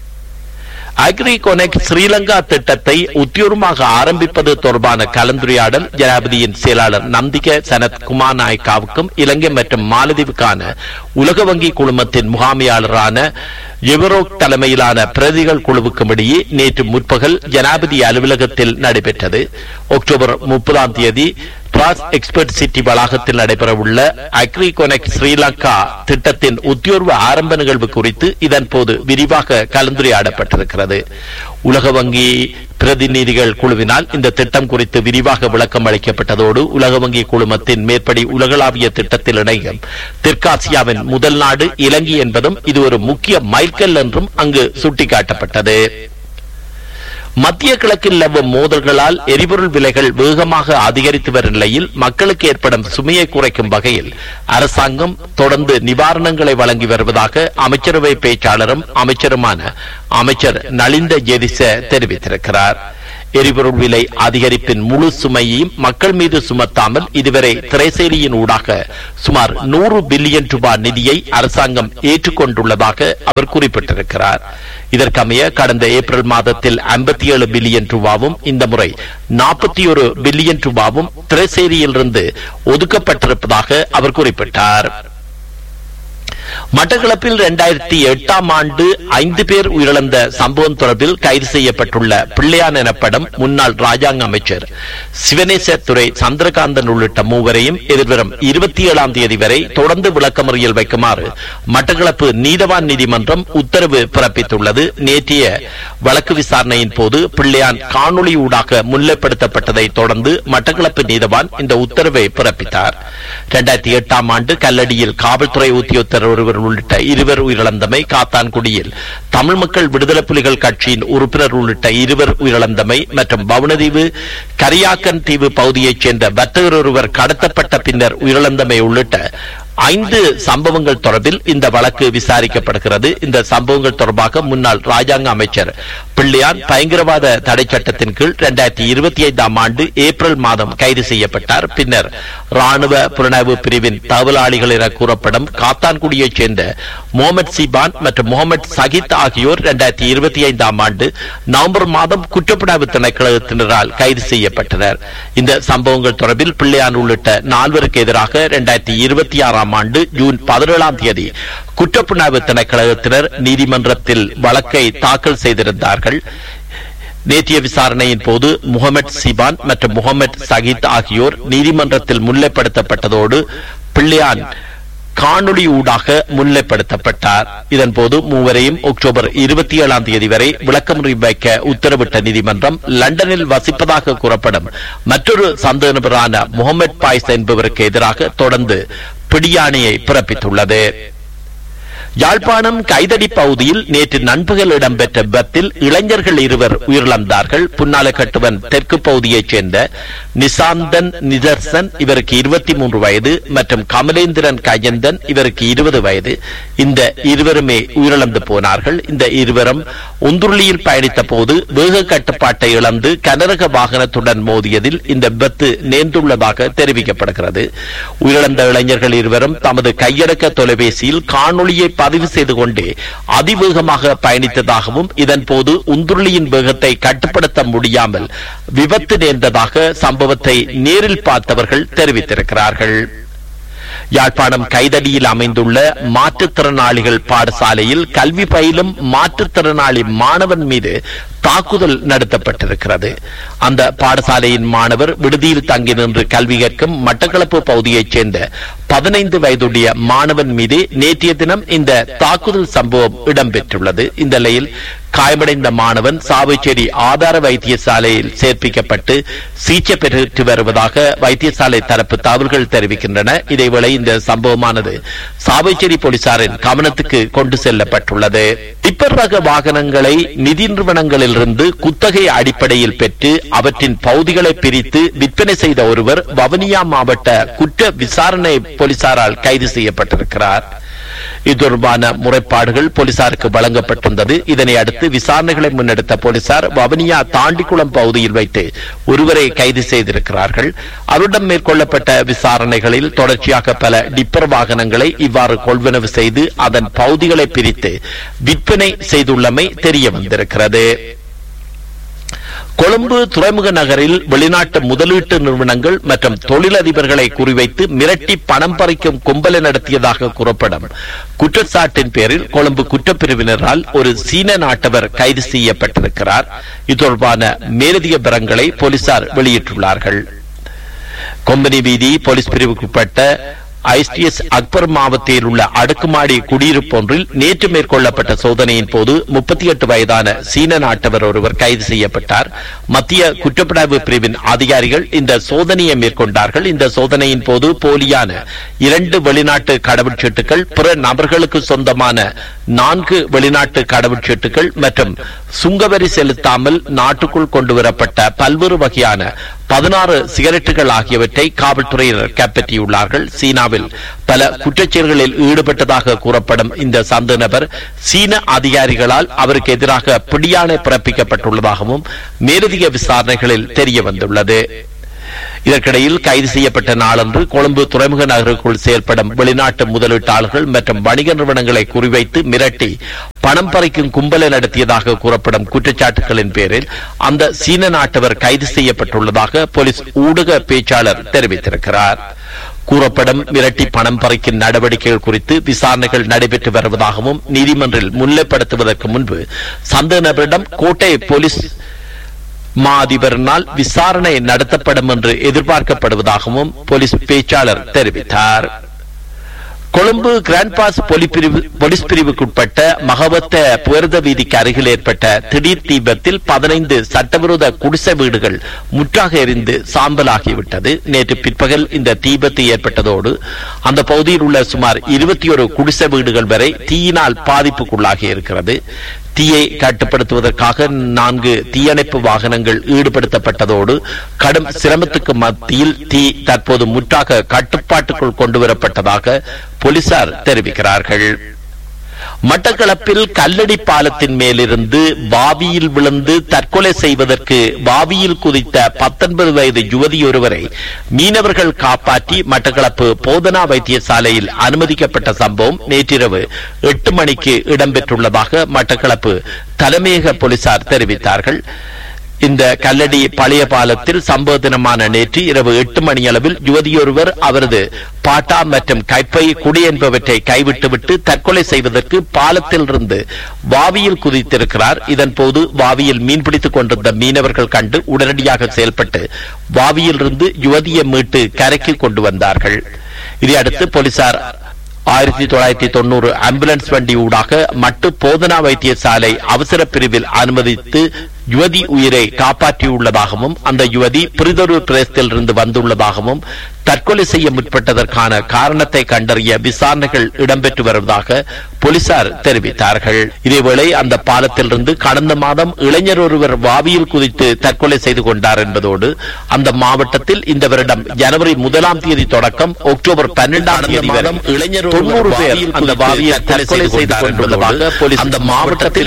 அக்ரிகொனெக்ட் ஸ்ரீலங்கா திட்டத்தை உத்தியோகமாக ஆரம்பிப்பது தொடர்பான கலந்துரையாடல் ஜனாதிபதியின் செயலாளர் நந்திக சனத் குமார் நாயக்காவுக்கும் இலங்கை மற்றும் மாலதீவுக்கான உலக வங்கி குழுமத்தின் முகாமையாளரான எவரோக் தலைமையிலான பிரதிகள் குழுவுக்கும் இடையே நேற்று முற்பகல் ஜனாதிபதி அலுவலகத்தில் நடைபெற்றது. அக்டோபர் 30ஆம் தேதி பிராஸ் எக்ஸ்பர்ட் சிட்டி வளாகத்தில் நடைபெறவுள்ள அக்ரி கொனெக்ட் ஸ்ரீலங்கா திட்டத்தின் உத்தியோர்வ ஆரம்ப நிகழ்வு குறித்து இதன்போது விரிவாக கலந்துரையாடப்பட்டிருக்கிறது. உலக வங்கி பிரதிநிதிகள் குழுவினால் இந்த திட்டம் குறித்து விரிவாக விளக்கம் அளிக்கப்பட்டதோடு உலக வங்கி குழுமத்தின் மேற்படி உலகளாவிய திட்டத்தில் இணையும் தெற்காசியாவின் முதல் நாடு இலங்கை என்பதும் இது ஒரு முக்கிய மைல்கல் என்றும் அங்கு சுட்டிக்காட்டப்பட்டது. மத்திய கிழக்கில் நிலவும் மோதல்களால் எரிபொருள் விலைகள் வேகமாக அதிகரித்து வரும் நிலையில் மக்களுக்கு ஏற்படும் சுமையை குறைக்கும் வகையில் அரசாங்கம் தொடர்ந்து நிவாரணங்களை வழங்கி வருவதாக அமைச்சரவை பேச்சாளரும் அமைச்சருமான அமைச்சர் நலிந்த ஜெதிச தெரிவித்திருக்கிறார். எரிபொருள் விலை அதிகரிப்பின் முழு சுமையையும் மக்கள் மீது சுமத்தாமல் இதுவரை திரைசேரியின் ஊடாக சுமார் 100 பில்லியன் ரூபாய் நிதியை அரசாங்கம் ஏற்றுக்கொண்டுள்ளதாக அவர் குறிப்பிட்டிருக்கிறார். இதற்கமைய கடந்த ஏப்ரல் மாதத்தில் 57 பில்லியன் ரூபாவும் இந்த முறை 41 பில்லியன் ரூபாவும் திரைசேரியிலிருந்து ஒதுக்கப்பட்டிருப்பதாக அவர் குறிப்பிட்டார். மட்டக்களப்பில் 2008 ஆண்டு 5 பேர் உயிரிழந்த சம்பவம் தொடர்பில் கைது செய்யப்பட்டுள்ள பிள்ளையான் எனப்படும் முன்னாள் ராஜாங்க அமைச்சர் சிவனேசத்துறை சந்திரகாந்தன் உள்ளிட்ட மூவரையும் எதிர்வரும் 27ஆம் தேதி வரை தொடர்ந்து விளக்கமறியல் வைக்குமாறு மட்டக்களப்பு நீதவான் நீதிமன்றம் உத்தரவு பிறப்பித்துள்ளது. நேற்றைய வழக்கு விசாரணையின் போது பிள்ளையான் காணொலி ஊடாக முன்னிலைப்படுத்தப்பட்டதை தொடர்ந்து மட்டக்களப்பு நீதவான் இந்த உத்தரவை பிறப்பித்தார். 2008 ஆண்டு கல்லடியில் காவல்துறை உத்தியோகத்தர் ஒருவர் உள்ளிட்ட 2 உயிரிழந்தமை, காத்தான்குடியில் தமிழ் மக்கள் விடுதலை புலிகள் கட்சியின் உறுப்பினர் உள்ளிட்ட 2 உயிரிழந்தமை மற்றும் பவுனதீவு கரியாக்கன் தீவு பகுதியைச் சேர்ந்த வர்த்தகர் ஒருவர் கடத்தப்பட்ட பின்னர் உயிரிழந்தமை உள்ளிட்ட 5 சம்பவங்கள் தொடர்பில் இந்த வழக்கு விசாரிக்கப்படுகிறது. இந்த சம்பவங்கள் தொடர்பாக முன்னாள் ராஜாங்க அமைச்சர் பிள்ளையான் பயங்கரவாத தடை சட்டத்தின் கீழ் 2025 ஆண்டு ஏப்ரல் மாதம் கைது செய்யப்பட்டார். பின்னர் ராணுவ புலனாய்வு பிரிவின் தகவலாளிகள் என கூறப்படும் காத்தான்குடியைச் சேர்ந்த முகமது சிபான் மற்றும் முகமது சகித் ஆகியோர் 2025 ஆண்டு நவம்பர் மாதம் குற்றப்புலனாய்வு திணைக்களத்தினரால் கைது செய்யப்பட்டனர். இந்த சம்பவங்கள் தொடர்பில் பிள்ளையான் உள்ளிட்ட 4 எதிராக 2026 ஆண்டு ஜூன் 17ஆம் தேதி குற்றப்புலனாய்வு திணைக்களத்தினர் நீதிமன்றத்தில் வழக்கை தாக்கல் செய்திருந்தார்கள். நேற்றைய விசாரணையின் போது முகமது சிபான் மற்றும் முகமது சகித் ஆகியோர் நீதிமன்றத்தில் முன்னிலைப்படுத்தப்பட்டதோடு பிள்ளையான் காணொலி ஊடாக முன்னிலைப்படுத்தப்பட்டார். இதன்போது மூவரையும் அக்டோபர் 27ஆம் தேதி வரை விளக்கமறியல் வைக்க உத்தரவிட்ட நீதிமன்றம் லண்டனில் வசிப்பதாக கூறப்படும் மற்றொரு சந்தேக நபரான முகமது பாய்ஸ் என்பவருக்கு எதிராக தொடர்ந்து பிடியாணையை பிறப்பித்துள்ளது. யாழ்ப்பாணம் கைதடி பகுதியில் நேற்று நண்பகல் இடம்பெற்ற விபத்தில் இளைஞர்கள் 2 உயிரிழந்தார்கள். புன்னாலக்கட்டுவன் தெற்கு பகுதியைச் சேர்ந்த நிசாந்தன் நிதர்சன் இவருக்கு 23 வயது மற்றும் கமலேந்திரன் கஜந்தன் இவருக்கு 20 வயது. இந்த இருவருமே உயிரிழந்து போனார்கள். இந்த இருவரும் உந்துருளியில் பயணித்த போது வேக கட்டுப்பாட்டை இழந்து கனரக வாகனத்துடன் மோதியதில் இந்த விபத்து நேர்ந்துள்ளதாக தெரிவிக்கப்படுகிறது. உயிரிழந்த இளைஞர்கள் 2 தமது கையடக்க தொலைபேசியில் காணொலியை பதிவு செய்து கொண்டு அதிவேகமாக பயணித்ததாகவும் இதன்போது உந்துருளியின் வேகத்தை கட்டுப்படுத்த முடியாமல் விபத்து நேர்ந்ததாக சம்பவத்தை நேரில் பார்த்தவர்கள் தெரிவித்திருக்கிறார்கள். யாழ்ப்பாணம் கைதடியில் அமைந்துள்ள மாற்றுத்திறனாளிகள் பாடசாலையில் கல்வி பயிலும் மாற்றுத்திறனாளி மாணவன் மீது தாக்குதல் நடத்தப்பட்டிருக்கிறது. அந்த பாடசாலையின் மாணவர் விடுதியில் தங்கி நின்று கல்வி கற்கும் மட்டக்களப்பு பகுதியைச் சேர்ந்த 15 வயதுடைய மாணவன் மீது நேற்றைய தினம் இந்த தாக்குதல் சம்பவம் இடம்பெற்றுள்ளது. இந்த நிலையில் காயமடைந்த மாணவன் சாவைச்சேரி ஆதார வைத்தியசாலையில் சேர்ப்பிக்கப்பட்டு சிகிச்சை பெற்று வருவதாக வைத்தியசாலை தரப்பு தகவல்கள் தெரிவிக்கின்றன. இதேவேளை இந்த சம்பவமானது சாவைச்சேரி போலீசாரின் கவனத்துக்கு கொண்டு செல்லப்பட்டுள்ளது. டிப்பர் ரக வாகனங்களை நிதி நிறுவனங்களிலிருந்து குத்தகை அடிப்படையில் பெற்று அவற்றின் பகுதிகளை பிரித்து விற்பனை செய்த ஒருவர் வவுனியா மாவட்ட குற்ற விசாரணை போலீசாரால் கைது செய்யப்பட்டிருக்கிறார். இது தொடர்பான முறைப்பாடுகள் போலீசாருக்கு வழங்கப்பட்டிருந்தது. இதனை அடுத்து விசாரணைகளை முன்னெடுத்த போலீசார் வவுனியா தாண்டிக்குளம் பகுதியில் வைத்து ஒருவரை கைது செய்திருக்கிறார்கள். அவரிடம் மேற்கொள்ளப்பட்ட விசாரணைகளில் தொடர்ச்சியாக பல டிப்பர் வாகனங்களை இவ்வாறு கொள்வனவு செய்து அதன் பகுதிகளை பிரித்து விற்பனை செய்துள்ளமை தெரிய வந்திருக்கிறது. கொழும்பு துறைமுக நகரில் வெளிநாட்டு முதலீட்டு நிறுவனங்கள் மற்றும் தொழிலதிபர்களை குறிவைத்து மிரட்டி பணம் பறிக்கும் கும்பலை நடத்தியதாக கூறப்படும் குற்றச்சாட்டின் பேரில் கொழும்பு குற்றப்பிரிவினரால் ஒரு சீன நாட்டவர் கைது செய்யப்பட்டிருக்கிறார். இது தொடர்பான மேலதிக விவரங்களை போலீசார் வெளியிட்டுள்ளார்கள். கொம்பனி வீதி போலீஸ் பிரிவுக்குட்பட்ட ஐஸ்டிஎஸ் அக்பர் மாவட்டத்தில் உள்ள அடுக்குமாடி குடியிருப்பு ஒன்றில் நேற்று மேற்கொள்ளப்பட்ட சோதனையின் போது 38 வயதான சீன நாட்டவர் ஒருவர் கைது செய்யப்பட்டார். மத்திய குற்றப்புலனாய்வு பிரிவின் அதிகாரிகள் இந்த சோதனையை மேற்கொண்டார்கள். இந்த சோதனையின் போது போலியான 2 வெளிநாட்டு கடவுச்சீட்டுகள், பிற நபர்களுக்கு சொந்தமான 4 வெளிநாட்டு கடவுச்சீட்டுகள் மற்றும் சுங்கவரி செலுத்தாமல் நாட்டுக்குள் கொண்டுவரப்பட்ட பல்வேறு வகையான 16 சிகரெட்டுகள் ஆகியவற்றை காவல்துறையினர் கைப்பற்றியுள்ளார்கள். சீனாவில் பல குற்றச்செயல்களில் ஈடுபட்டதாக கூறப்படும் இந்த சந்த நபர் சீன அதிகாரிகளால் அவருக்கு எதிராக பிடியாணை பிறப்பிக்கப்பட்டுள்ளதாகவும் மேலதிக விசாரணைகளில் தெரிய வந்துள்ளது. இதற்கிடையில் கைது செய்யப்பட்ட நாளன்று கொழும்பு துறைமுக நகருக்குள் செயல்படும் வெளிநாட்டு முதலீட்டாளர்கள் மற்றும் வணிக நிறுவனங்களை குறிவைத்து மிரட்டி பணம் பறிக்கும் கும்பலை நடத்தியதாக கூறப்படும் குற்றச்சாட்டுகளின் பேரில் அந்த சீன நாட்டவர் கைது செய்யப்பட்டுள்ளதாக போலீஸ் ஊடக பேச்சாளர் தெரிவித்திருக்கிறார். கூறப்படும் மிரட்டி பணம் பறிக்கும் நடவடிக்கைகள் குறித்து விசாரணைகள் நடைபெற்று வருவதாகவும் நீதிமன்றில் முன்னிலைப்படுத்துவதற்கு முன்பு சந்த நபரிடம் கோட்டை போலீஸ் அதிபரினால் விசாரணை நடத்தப்படும் என்று எதிர்பார்க்கப்படுவதாகவும் போலீஸ் பேச்சாளர் தெரிவித்தார். கொழும்பு கிராண்ட் பாஸ் போலீஸ் பிரிவுக்குட்பட்ட மகவத்த புயர்த வீதிக்கு அருகில் ஏற்பட்ட திடீர் தீபத்தில் 15 சட்டவிரோத குடிசை வீடுகள் முற்றாக எரிந்து சாம்பலாகிவிட்டது. நேற்று பிற்பகல் இந்த தீபத்து ஏற்பட்டதோடு அந்த பகுதியில் உள்ள சுமார் 21 குடிசை வீடுகள் வரை தீயினால் பாதிப்புக்குள்ளாகி இருக்கிறது. தீயை கட்டுப்படுத்துவதற்காக 4 தீயணைப்பு வாகனங்கள் ஈடுபடுத்தப்பட்டதோடு கடும் சிரமத்துக்கு மத்தியில் தீ தற்போது முற்றாக கட்டுப்பாட்டுக்குள் கொண்டுவரப்பட்டதாக போலீசார் தெரிவிக்கிறார்கள். மட்டக்களப்பில் கல்லடி பாலத்தின் மேலிருந்து பாவியில் விழுந்து தற்கொலை செய்வதற்கு பாவியில் குதித்த 19 வயது யுவதி ஒருவரை மீனவர்கள் காப்பாற்றி மட்டக்களப்பு போதனா வைத்தியசாலையில் அனுமதிக்கப்பட்ட சம்பவம் நேற்றிரவு 8 மணிக்கு இடம்பெற்றுள்ளதாக மட்டக்களப்பு தலைமையக போலீசார் தெரிவித்தார்கள். இந்த கல்லடி பழைய பாலத்தில் சம்பவ தினமான நேற்று இரவு 8 மணியளவில் யுவதியொருவர் அவரது பாட்டா மற்றும் கைப்பை குடி என்பவற்றை கைவிட்டுவிட்டு தற்கொலை செய்வதற்கு பாலத்தில் இருந்து வாவியில் குதித்திருக்கிறார். இதன் போது வாவியில் மீன்பிடித்துக் கொண்டிருந்த மீனவர்கள் கண்டு உடனடியாக செயல்பட்டு வாவியில் இருந்து யுவதியை மீட்டு கரைக்கு கொண்டு வந்தார்கள். இதையடுத்து போலீசார் 1990 ஆம்புலன்ஸ் வண்டி ஊடாக மட்டு போதனா வைத்தியசாலை அவசர பிரிவில் அனுமதித்து யுவதி உயிரை காப்பாற்றியுள்ளதாகவும் அந்த யுவதி பிரிதொரு பிரதேசத்தில் இருந்து வந்துள்ளதாகவும் தற்கொலை செய்ய முற்பட்டதற்கான காரணத்தை கண்டறிய விசாரணைகள் இடம்பெற்று வருவதாக போலீசார் தெரிவித்தார்கள். இதேவேளை அந்த பாலத்திலிருந்து கடந்த மாதம் இளைஞர் ஒருவர் வாவியில் குதித்து தற்கொலை செய்து கொண்டார் என்பதோடு அந்த மாவட்டத்தில் இந்த வருடம் ஜனவரி 1 தேதி தொடக்கம் அக்டோபர் 12 தேதி வரை இளைஞர் 90 பேர் அந்த வாவியில் தற்கொலை செய்து கொண்டுள்ளதாக போலீஸ் அந்த மாவட்டத்தில்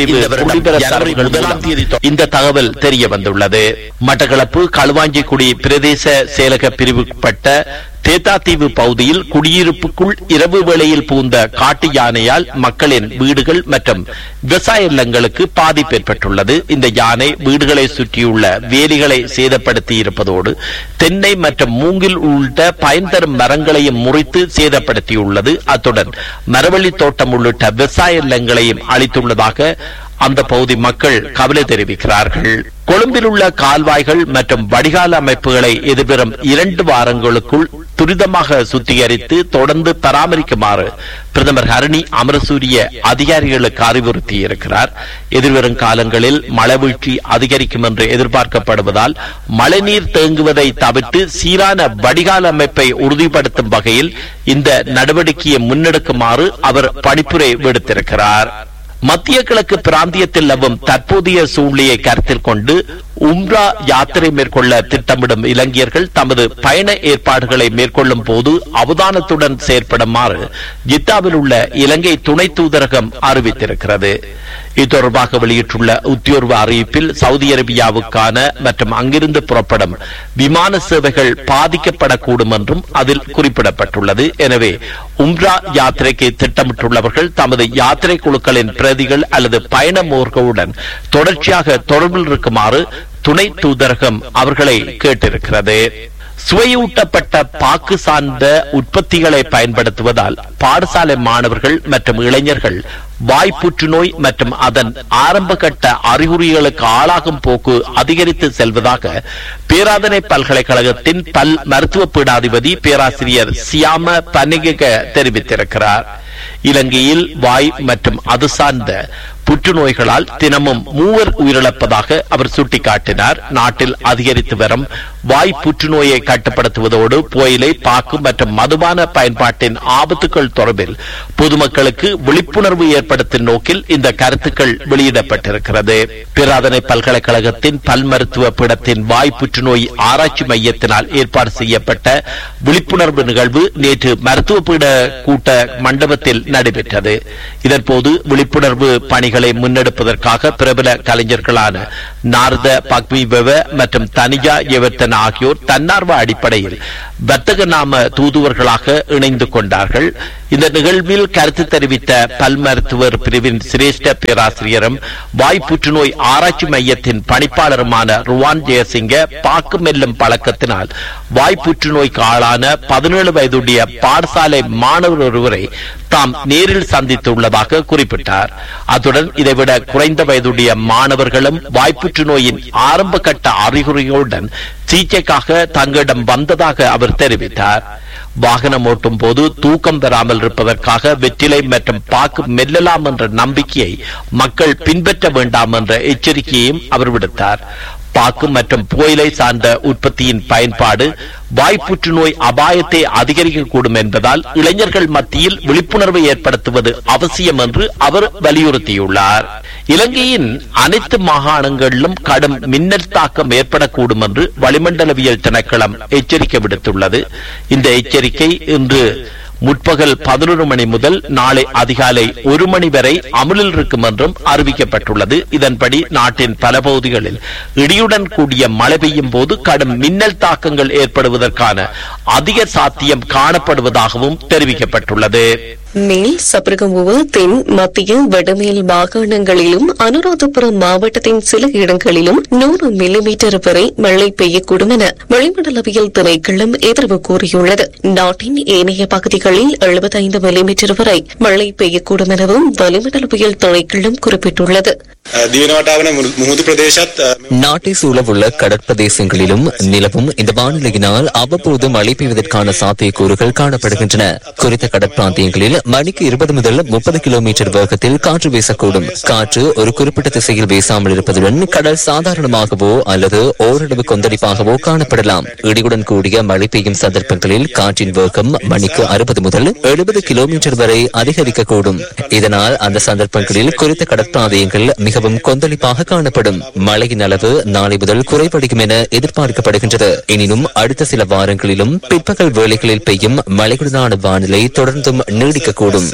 இந்த தகவல் தெரிய வந்துள்ளது. மட்டக்களப்பு களுவாஞ்சிக்குடி பிரதேச செயலக பிரிவுப்பட்ட தேத்தாத்தீவு பகுதியில் குடியிருப்புக்குள் இரவு வேளையில் புகுந்த காட்டு யானையால் மக்களின் வீடுகள் மற்றும் விவசாய நிலங்களுக்கு பாதிப்பு ஏற்பட்டுள்ளது. இந்த யானை வீடுகளை சுற்றியுள்ள வேலிகளை சேதப்படுத்தி இருப்பதோடு தென்னை மற்றும் மூங்கில் உள்ளிட்ட பயன் தரும் மரங்களையும் முறித்து சேதப்படுத்தியுள்ளது. அத்துடன் மரவள்ளி தோட்டம் உள்ளிட்ட விவசாய நிலங்களையும் அளித்துள்ளதாக அந்த பகுதி மக்கள் கவலை தெரிவிக்கிறார்கள். கொழும்பில் உள்ள கால்வாய்கள் மற்றும் வடிகால் அமைப்புகளை எதிர்வரும் 2 வாரங்களுக்குள் துரிதமாக சுத்திகரித்து தொடர்ந்து பராமரிக்குமாறு பிரதமர் ஹரணி அமரசூரிய அதிகாரிகளுக்கு அறிவுறுத்தியிருக்கிறார். எதிர்வரும் காலங்களில் மழைவீழ்ச்சி அதிகரிக்கும் என்று எதிர்பார்க்கப்படுவதால் மழைநீர் தேங்குவதை தவிர்த்து சீரான வடிகால் அமைப்பை உறுதிப்படுத்தும் வகையில் இந்த நடவடிக்கையை முன்னெடுக்குமாறு அவர் பணிப்புரை விடுத்திருக்கிறார். மத்திய கிழக்கு பிராந்தியத்தில் நிலவும் தற்போதைய சூழ்நிலையை கருத்தில் கொண்டு உம்ரா யாத்திரை மேற்கொள்ள திட்டமிடும் இலங்கையர்கள் தமது பயண ஏற்பாடுகளை மேற்கொள்ளும் போது அவதானத்துடன் செயற்படுமாறு ஜித்தாவில் உள்ள இலங்கை துணை தூதரகம் அறிவித்திருக்கிறது. இது தொடர்பாக வெளியிட்டுள்ள உத்தியோர்வு அறிவிப்பில் சவுதி அரேபியாவுக்கான மற்றும் அங்கிருந்து புறப்படும் விமான சேவைகள் பாதிக்கப்படக்கூடும் என்றும் அதில் குறிப்பிடப்பட்டுள்ளது. எனவே உம்ரா யாத்திரைக்கு திட்டமிட்டுள்ளவர்கள் தமது யாத்திரை குழுக்களின் பிரதிகள் அல்லது பயண முகர்களுடன் தொடர்ச்சியாக தொடர்பில் இருக்குமாறு துணை தூதரகம் அவர்களை கேட்டிருக்கிறது. சுவையூட்டப்பட்ட பாக்கு சார்ந்த உற்பத்திகளை பயன்படுத்துவதால் பாடசாலை மாணவர்கள் மற்றும் இளைஞர்கள் வாய் புற்றுநோய் மற்றும் அதன் ஆரம்ப கட்ட அறிகுறிகளுக்கு ஆளாகும் போக்கு அதிகரித்து செல்வதாக பேராதனை பல்கலைக்கழகத்தின் பல் மருத்துவ பீடாதிபதி பேராசிரியர் சியாம பனிக தெரிவித்திருக்கிறார். இலங்கையில் வாய் மற்றும் அது சார்ந்த புற்றுநோய்களால் தினமும் 3 உயிரிழப்பதாக அவர் சுட்டிக்காட்டினார். நாட்டில் அதிகரித்து வரும் வாய் புற்றுநோயை கட்டுப்படுத்துவதோடு புகையிலை, பாக்கு மற்றும் மதுபான பயன்பாட்டின் ஆபத்துக்கள் தொடர்பில் பொதுமக்களுக்கு விழிப்புணர்வு ஏற்படுத்தும் நோக்கில் இந்த கருத்துக்கள் வெளியிடப்பட்டிருக்கிறது. பேராதனை பல்கலைக்கழகத்தின் பல் மருத்துவ பீடத்தின் வாய் புற்றுநோய் ஆராய்ச்சி மையத்தினால் ஏற்பாடு செய்யப்பட்ட விழிப்புணர்வு நிகழ்வு நேற்று மருத்துவ பீட கூட்ட மண்டபத்தில் நடைபெற்றது. இதன்போது விழிப்புணர்வு பணிகளை முன்னெடுப்பதற்காக பிரபல கலைஞர்களான நாரத பக்மிவெவ மற்றும் தனிஜா எவர்த்தன் ஆகியோர் தன்னார்வ அடிப்படையில் வர்த்தக நாம தூதுவர்களாக இணைந்து கொண்டார்கள். இந்த நிகழ்வில் கருத்து தெரிவித்த பல் மருத்துவர் பிரிவின் சிரேஷ்ட பேராசிரியரும் வாய் புற்றுநோய் ஆராய்ச்சி மையத்தின் பணிப்பாளருமான ருவான் ஜெயசிங்க பாக்கு மெல்லும் பழக்கத்தினால் வாய் புற்றுநோய்க்கு ஆளான 17 வயதுடைய பாடசாலை மாணவர் ஒருவரை தாம் நேரில் சந்தித்துள்ளதாக குறிப்பிட்டார். அத்துடன் இதைவிட குறைந்த வயதுடைய மாணவர்களும் வாய்ப்புற்று நோயின் ஆரம்ப கட்ட அறிகுறிகளுடன் சிகிச்சைக்காக தங்களிடம் வந்ததாக அவர் தெரிவித்தார். வாகனம் ஓட்டும் போது தூக்கம் பெறாமல் இருப்பதற்காக வெற்றிலை மற்றும் பாக்கு மெல்லலாம் என்ற நம்பிக்கையை மக்கள் பின்பற்ற வேண்டாம் என்ற எச்சரிக்கையையும் அவர் விடுத்தார். பாக்கு மற்றும் புகையிலை சார்ந்த உற்பத்தியின் பயன்பாடு வாய்ப்புற்று நோய் அபாயத்தை அதிகரிக்கக்கூடும் என்பதால் இளைஞர்கள் மத்தியில் விழிப்புணர்வை ஏற்படுத்துவது அவசியம் என்று அவர் வலியுறுத்தியுள்ளார். இலங்கையின் அனைத்து மாகாணங்களிலும் கடும் மின்னல் தாக்கம் ஏற்படக்கூடும் என்று வளிமண்டலவியல் திணைக்களம் எச்சரிக்கை விடுத்துள்ளது. இந்த எச்சரிக்கை இன்று முற்பகல் 11 மணி முதல் நாளை அதிகாலை 1 மணி வரை அமலில் இருக்கும் என்றும் அறிவிக்கப்பட்டுள்ளது. இதன்படி நாட்டின் பல பகுதிகளில் இடியுடன் கூடிய மழை பெய்யும் போது கடும் மின்னல் தாக்கங்கள் ஏற்படுவதற்கான அதிக சாத்தியம் காணப்படுவதாகவும் தெரிவிக்கப்பட்டுள்ளது. மேல் சபரகமுவ, தென், மத்திய, வடமேல் மாகாணங்களிலும் அனுராதபுரம் மாவட்டத்தின் சில இடங்களிலும் 100 மில்லிமீட்டர் வரை மழை பெய்யக்கூடும் என வளிமண்டலவியல் திணைக்களம் எதிர்வு கூறியுள்ளது. நாட்டின் ஏனைய பகுதிகளில் 75 மில்லிமீட்டர் வரை மழை பெய்யக்கூடும் எனவும் வளிமண்டலவியல் திணைக்களம் குறிப்பிட்டுள்ளது. நாட்டை சூழவுள்ள கடற்பிரதேசங்களிலும் நிலவும் இந்த வானிலையினால் அவ்வப்போது மழை பெய்வதற்கான சாத்தியக்கூறுகள் காணப்படுகின்றன. குறித்த கடற்பிராந்தியங்களில் மணிக்கு 20 முதல் 30 கிலோமீட்டர் வேகத்தில் காற்று வீசக்கூடும். காற்று ஒரு குறிப்பிட்ட திசையில் வீசாமல் இருப்பதுடன் கடல் சாதாரணமாகவோ அல்லது ஓரளவு கொந்தளிப்பாகவோ காணப்படலாம். இடியுடன் கூடிய மழை பெய்யும் சந்தர்ப்பங்களில் காற்றின் வேகம் மணிக்கு 60 முதல் 70 கிலோமீட்டர் வரை அதிகரிக்கக்கூடும். இதனால் அந்த சந்தர்ப்பங்களில் குறித்த கடற்பிராந்தியங்கள் மிகவும் கொந்தளிப்பாக காணப்படும். மழையின் அளவு நாளை முதல் குறைவடையும் என எதிர்பார்க்கப்படுகின்றது. எனினும் அடுத்த சில வாரங்களிலும் பிற்பகல் வேளைகளில் பெய்யும் மழையுடனான வானிலை தொடர்ந்தும் நீடிக்கக்கூடும்.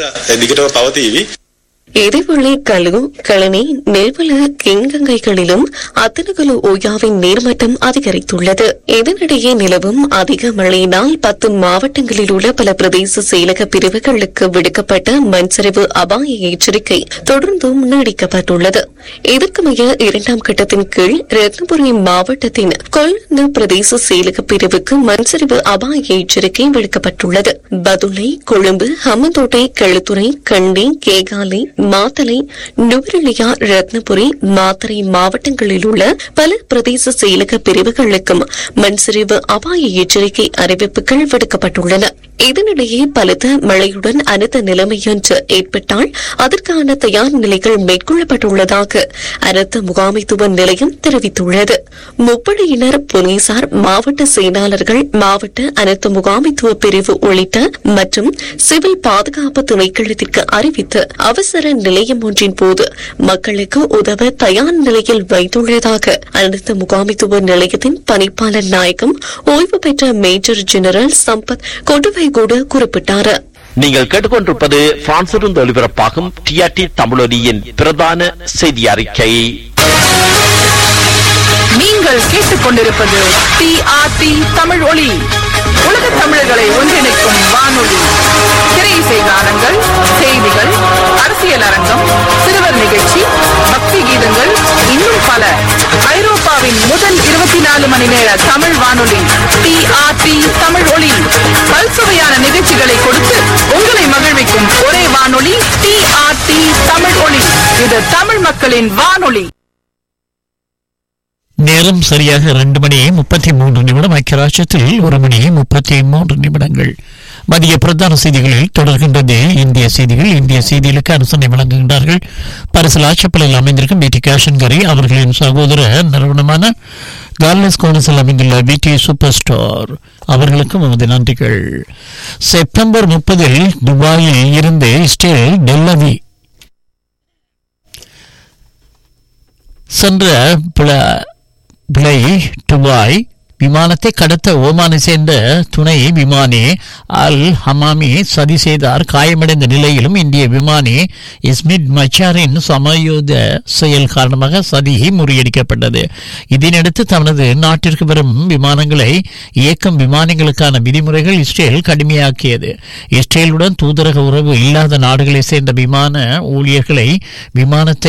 இதேவேளை கலு, களனி, நெல்வல, கிங்கங்கைகளிலும் அத்தனகலு ஓயாவின் நீர்மட்டம் அதிகரித்துள்ளது. இதனிடையே நிலவும் அதிக மழையினால் 10 மாவட்டங்களில் உள்ள பல பிரதேச செயலக பிரிவுகளுக்கு விடுக்கப்பட்ட மண்சரிவு அபாய எச்சரிக்கை தொடர்ந்தும் நீடிக்கப்பட்டுள்ளது. இதற்கமைய 2ஆம் கட்டத்தின் கீழ் ரத்னபுரி மாவட்டத்தின் கொல்ல பிரதேச செயலக பிரிவுக்கு மண்சரிவு அபாய எச்சரிக்கை விடுக்கப்பட்டுள்ளது. பதுளை, கொழும்பு, ஹம்மந்தோட்டை, களுத்துறை, கண்டி, கேகாலை, மாத்தலை, நுவரெலியா, ரத்னபுரி, மாத்தறை மாவட்டங்களில் உள்ள பல பிரதேச செயலக பிரிவுகளுக்கும் மண்சரிவு அபாய எச்சரிக்கை அறிவிப்புகள் விடுக்கப்பட்டுள்ளன. இதனிடையே பலத்த மழையுடன் அனைத்து நிலைமையொன்று ஏற்பட்டால் அதற்கான தயார் நிலைகள் மேற்கொள்ளப்பட்டுள்ளதாக அரசு முகாமைத்துவ நிலையம் தெரிவித்துள்ளது. முப்படையினர், போலீசார், மாவட்ட செயலாளர்கள், மாவட்ட அனைத்து முகாமைத்துவ பிரிவு உள்ளிட்ட மற்றும் சிவில் பாதுகாப்பு திணைக்களத்திற்கு அறிவித்து அவசர நிலையம் ஒன்றின் போது மக்களுக்கு உதவ தயார் நிலையில் வைத்துள்ளதாக அனைத்து முகாமைத்துவ நிலையத்தின் பணிப்பாளர் நாயகம் ஓய்வு பெற்ற மேஜர் ஜெனரல் சம்பத் கொண்டுவை கூட குறிப்பிட்டார். நீங்கள் கேட்டுக்கொண்டிருப்பது பிரான்சிலிருந்து ஒலிபரப்பாகும் டிஆர்டி தமிழொலியின் பிரதான செய்தி அறிக்கை. நீங்கள் கேட்டுக்கொண்டிருப்பது டிஆர்டி தமிழ் ஒலி, உலக தமிழர்களை ஒன்றிணைக்கும் வானொலி. திரையிசை கானங்கள், செய்திகள், அரசியல் அரங்கம், சிறுவர் நிகழ்ச்சி, பக்தி கீதங்கள், இன்னும் பல. ஐரோப்பாவின் முதல் 24 மணி நேர நேர தமிழ் வானொலி டிஆர்டி தமிழ் ஒளி. பல்சுவையான நிகழ்ச்சிகளை கொடுத்து உங்களை மகிழ்விக்கும் ஒரே வானொலி டிஆர்டி தமிழ் ஒளி. இது தமிழ் மக்களின் வானொலி. நேரம் சரியாக 2:33 ஐக்கியராட்சத்தில் 1:33. மதிய பிரதான செய்திகளில் தொடர்கின்றது இந்திய செய்திகள். இந்திய செய்திகளுக்கு அரசனை வழங்குகின்றார்கள் பரிசல் ஆட்சப்பலில் அமைந்திருக்கும் பிடி கேஷன்கரி அவர்களின் சகோதர நிறுவனமான கார்லஸ் கோனஸில் அமைந்துள்ள பிடி சூப்பர் ஸ்டோர் அவர்களுக்கும் நமது நன்றிகள். செப்டம்பர் 30 துபாயில் இருந்து ஸ்டேல் டெல்லவி சென்ற பிளை துபாய் விமானத்தை கடத்த ஓமானை சேர்ந்த துணை விமானி அல் ஹமாமி சதி செய்தார். காயமடைந்த நிலையிலும் இந்திய விமானி இஸ்மித் மச்சாரின் சமயோத செயல் காரணமாக சதி முறியடிக்கப்பட்டது. இதனையடுத்து தனது நாட்டிற்கு வரும் விமானங்களை இயக்கும் விமானங்களுக்கான விதிமுறைகள் இஸ்ரேல் கடுமையாக்கியது. இஸ்ரேலுடன் தூதரக உறவு இல்லாத நாடுகளை சேர்ந்த விமான ஊழியர்களை விமானத்தை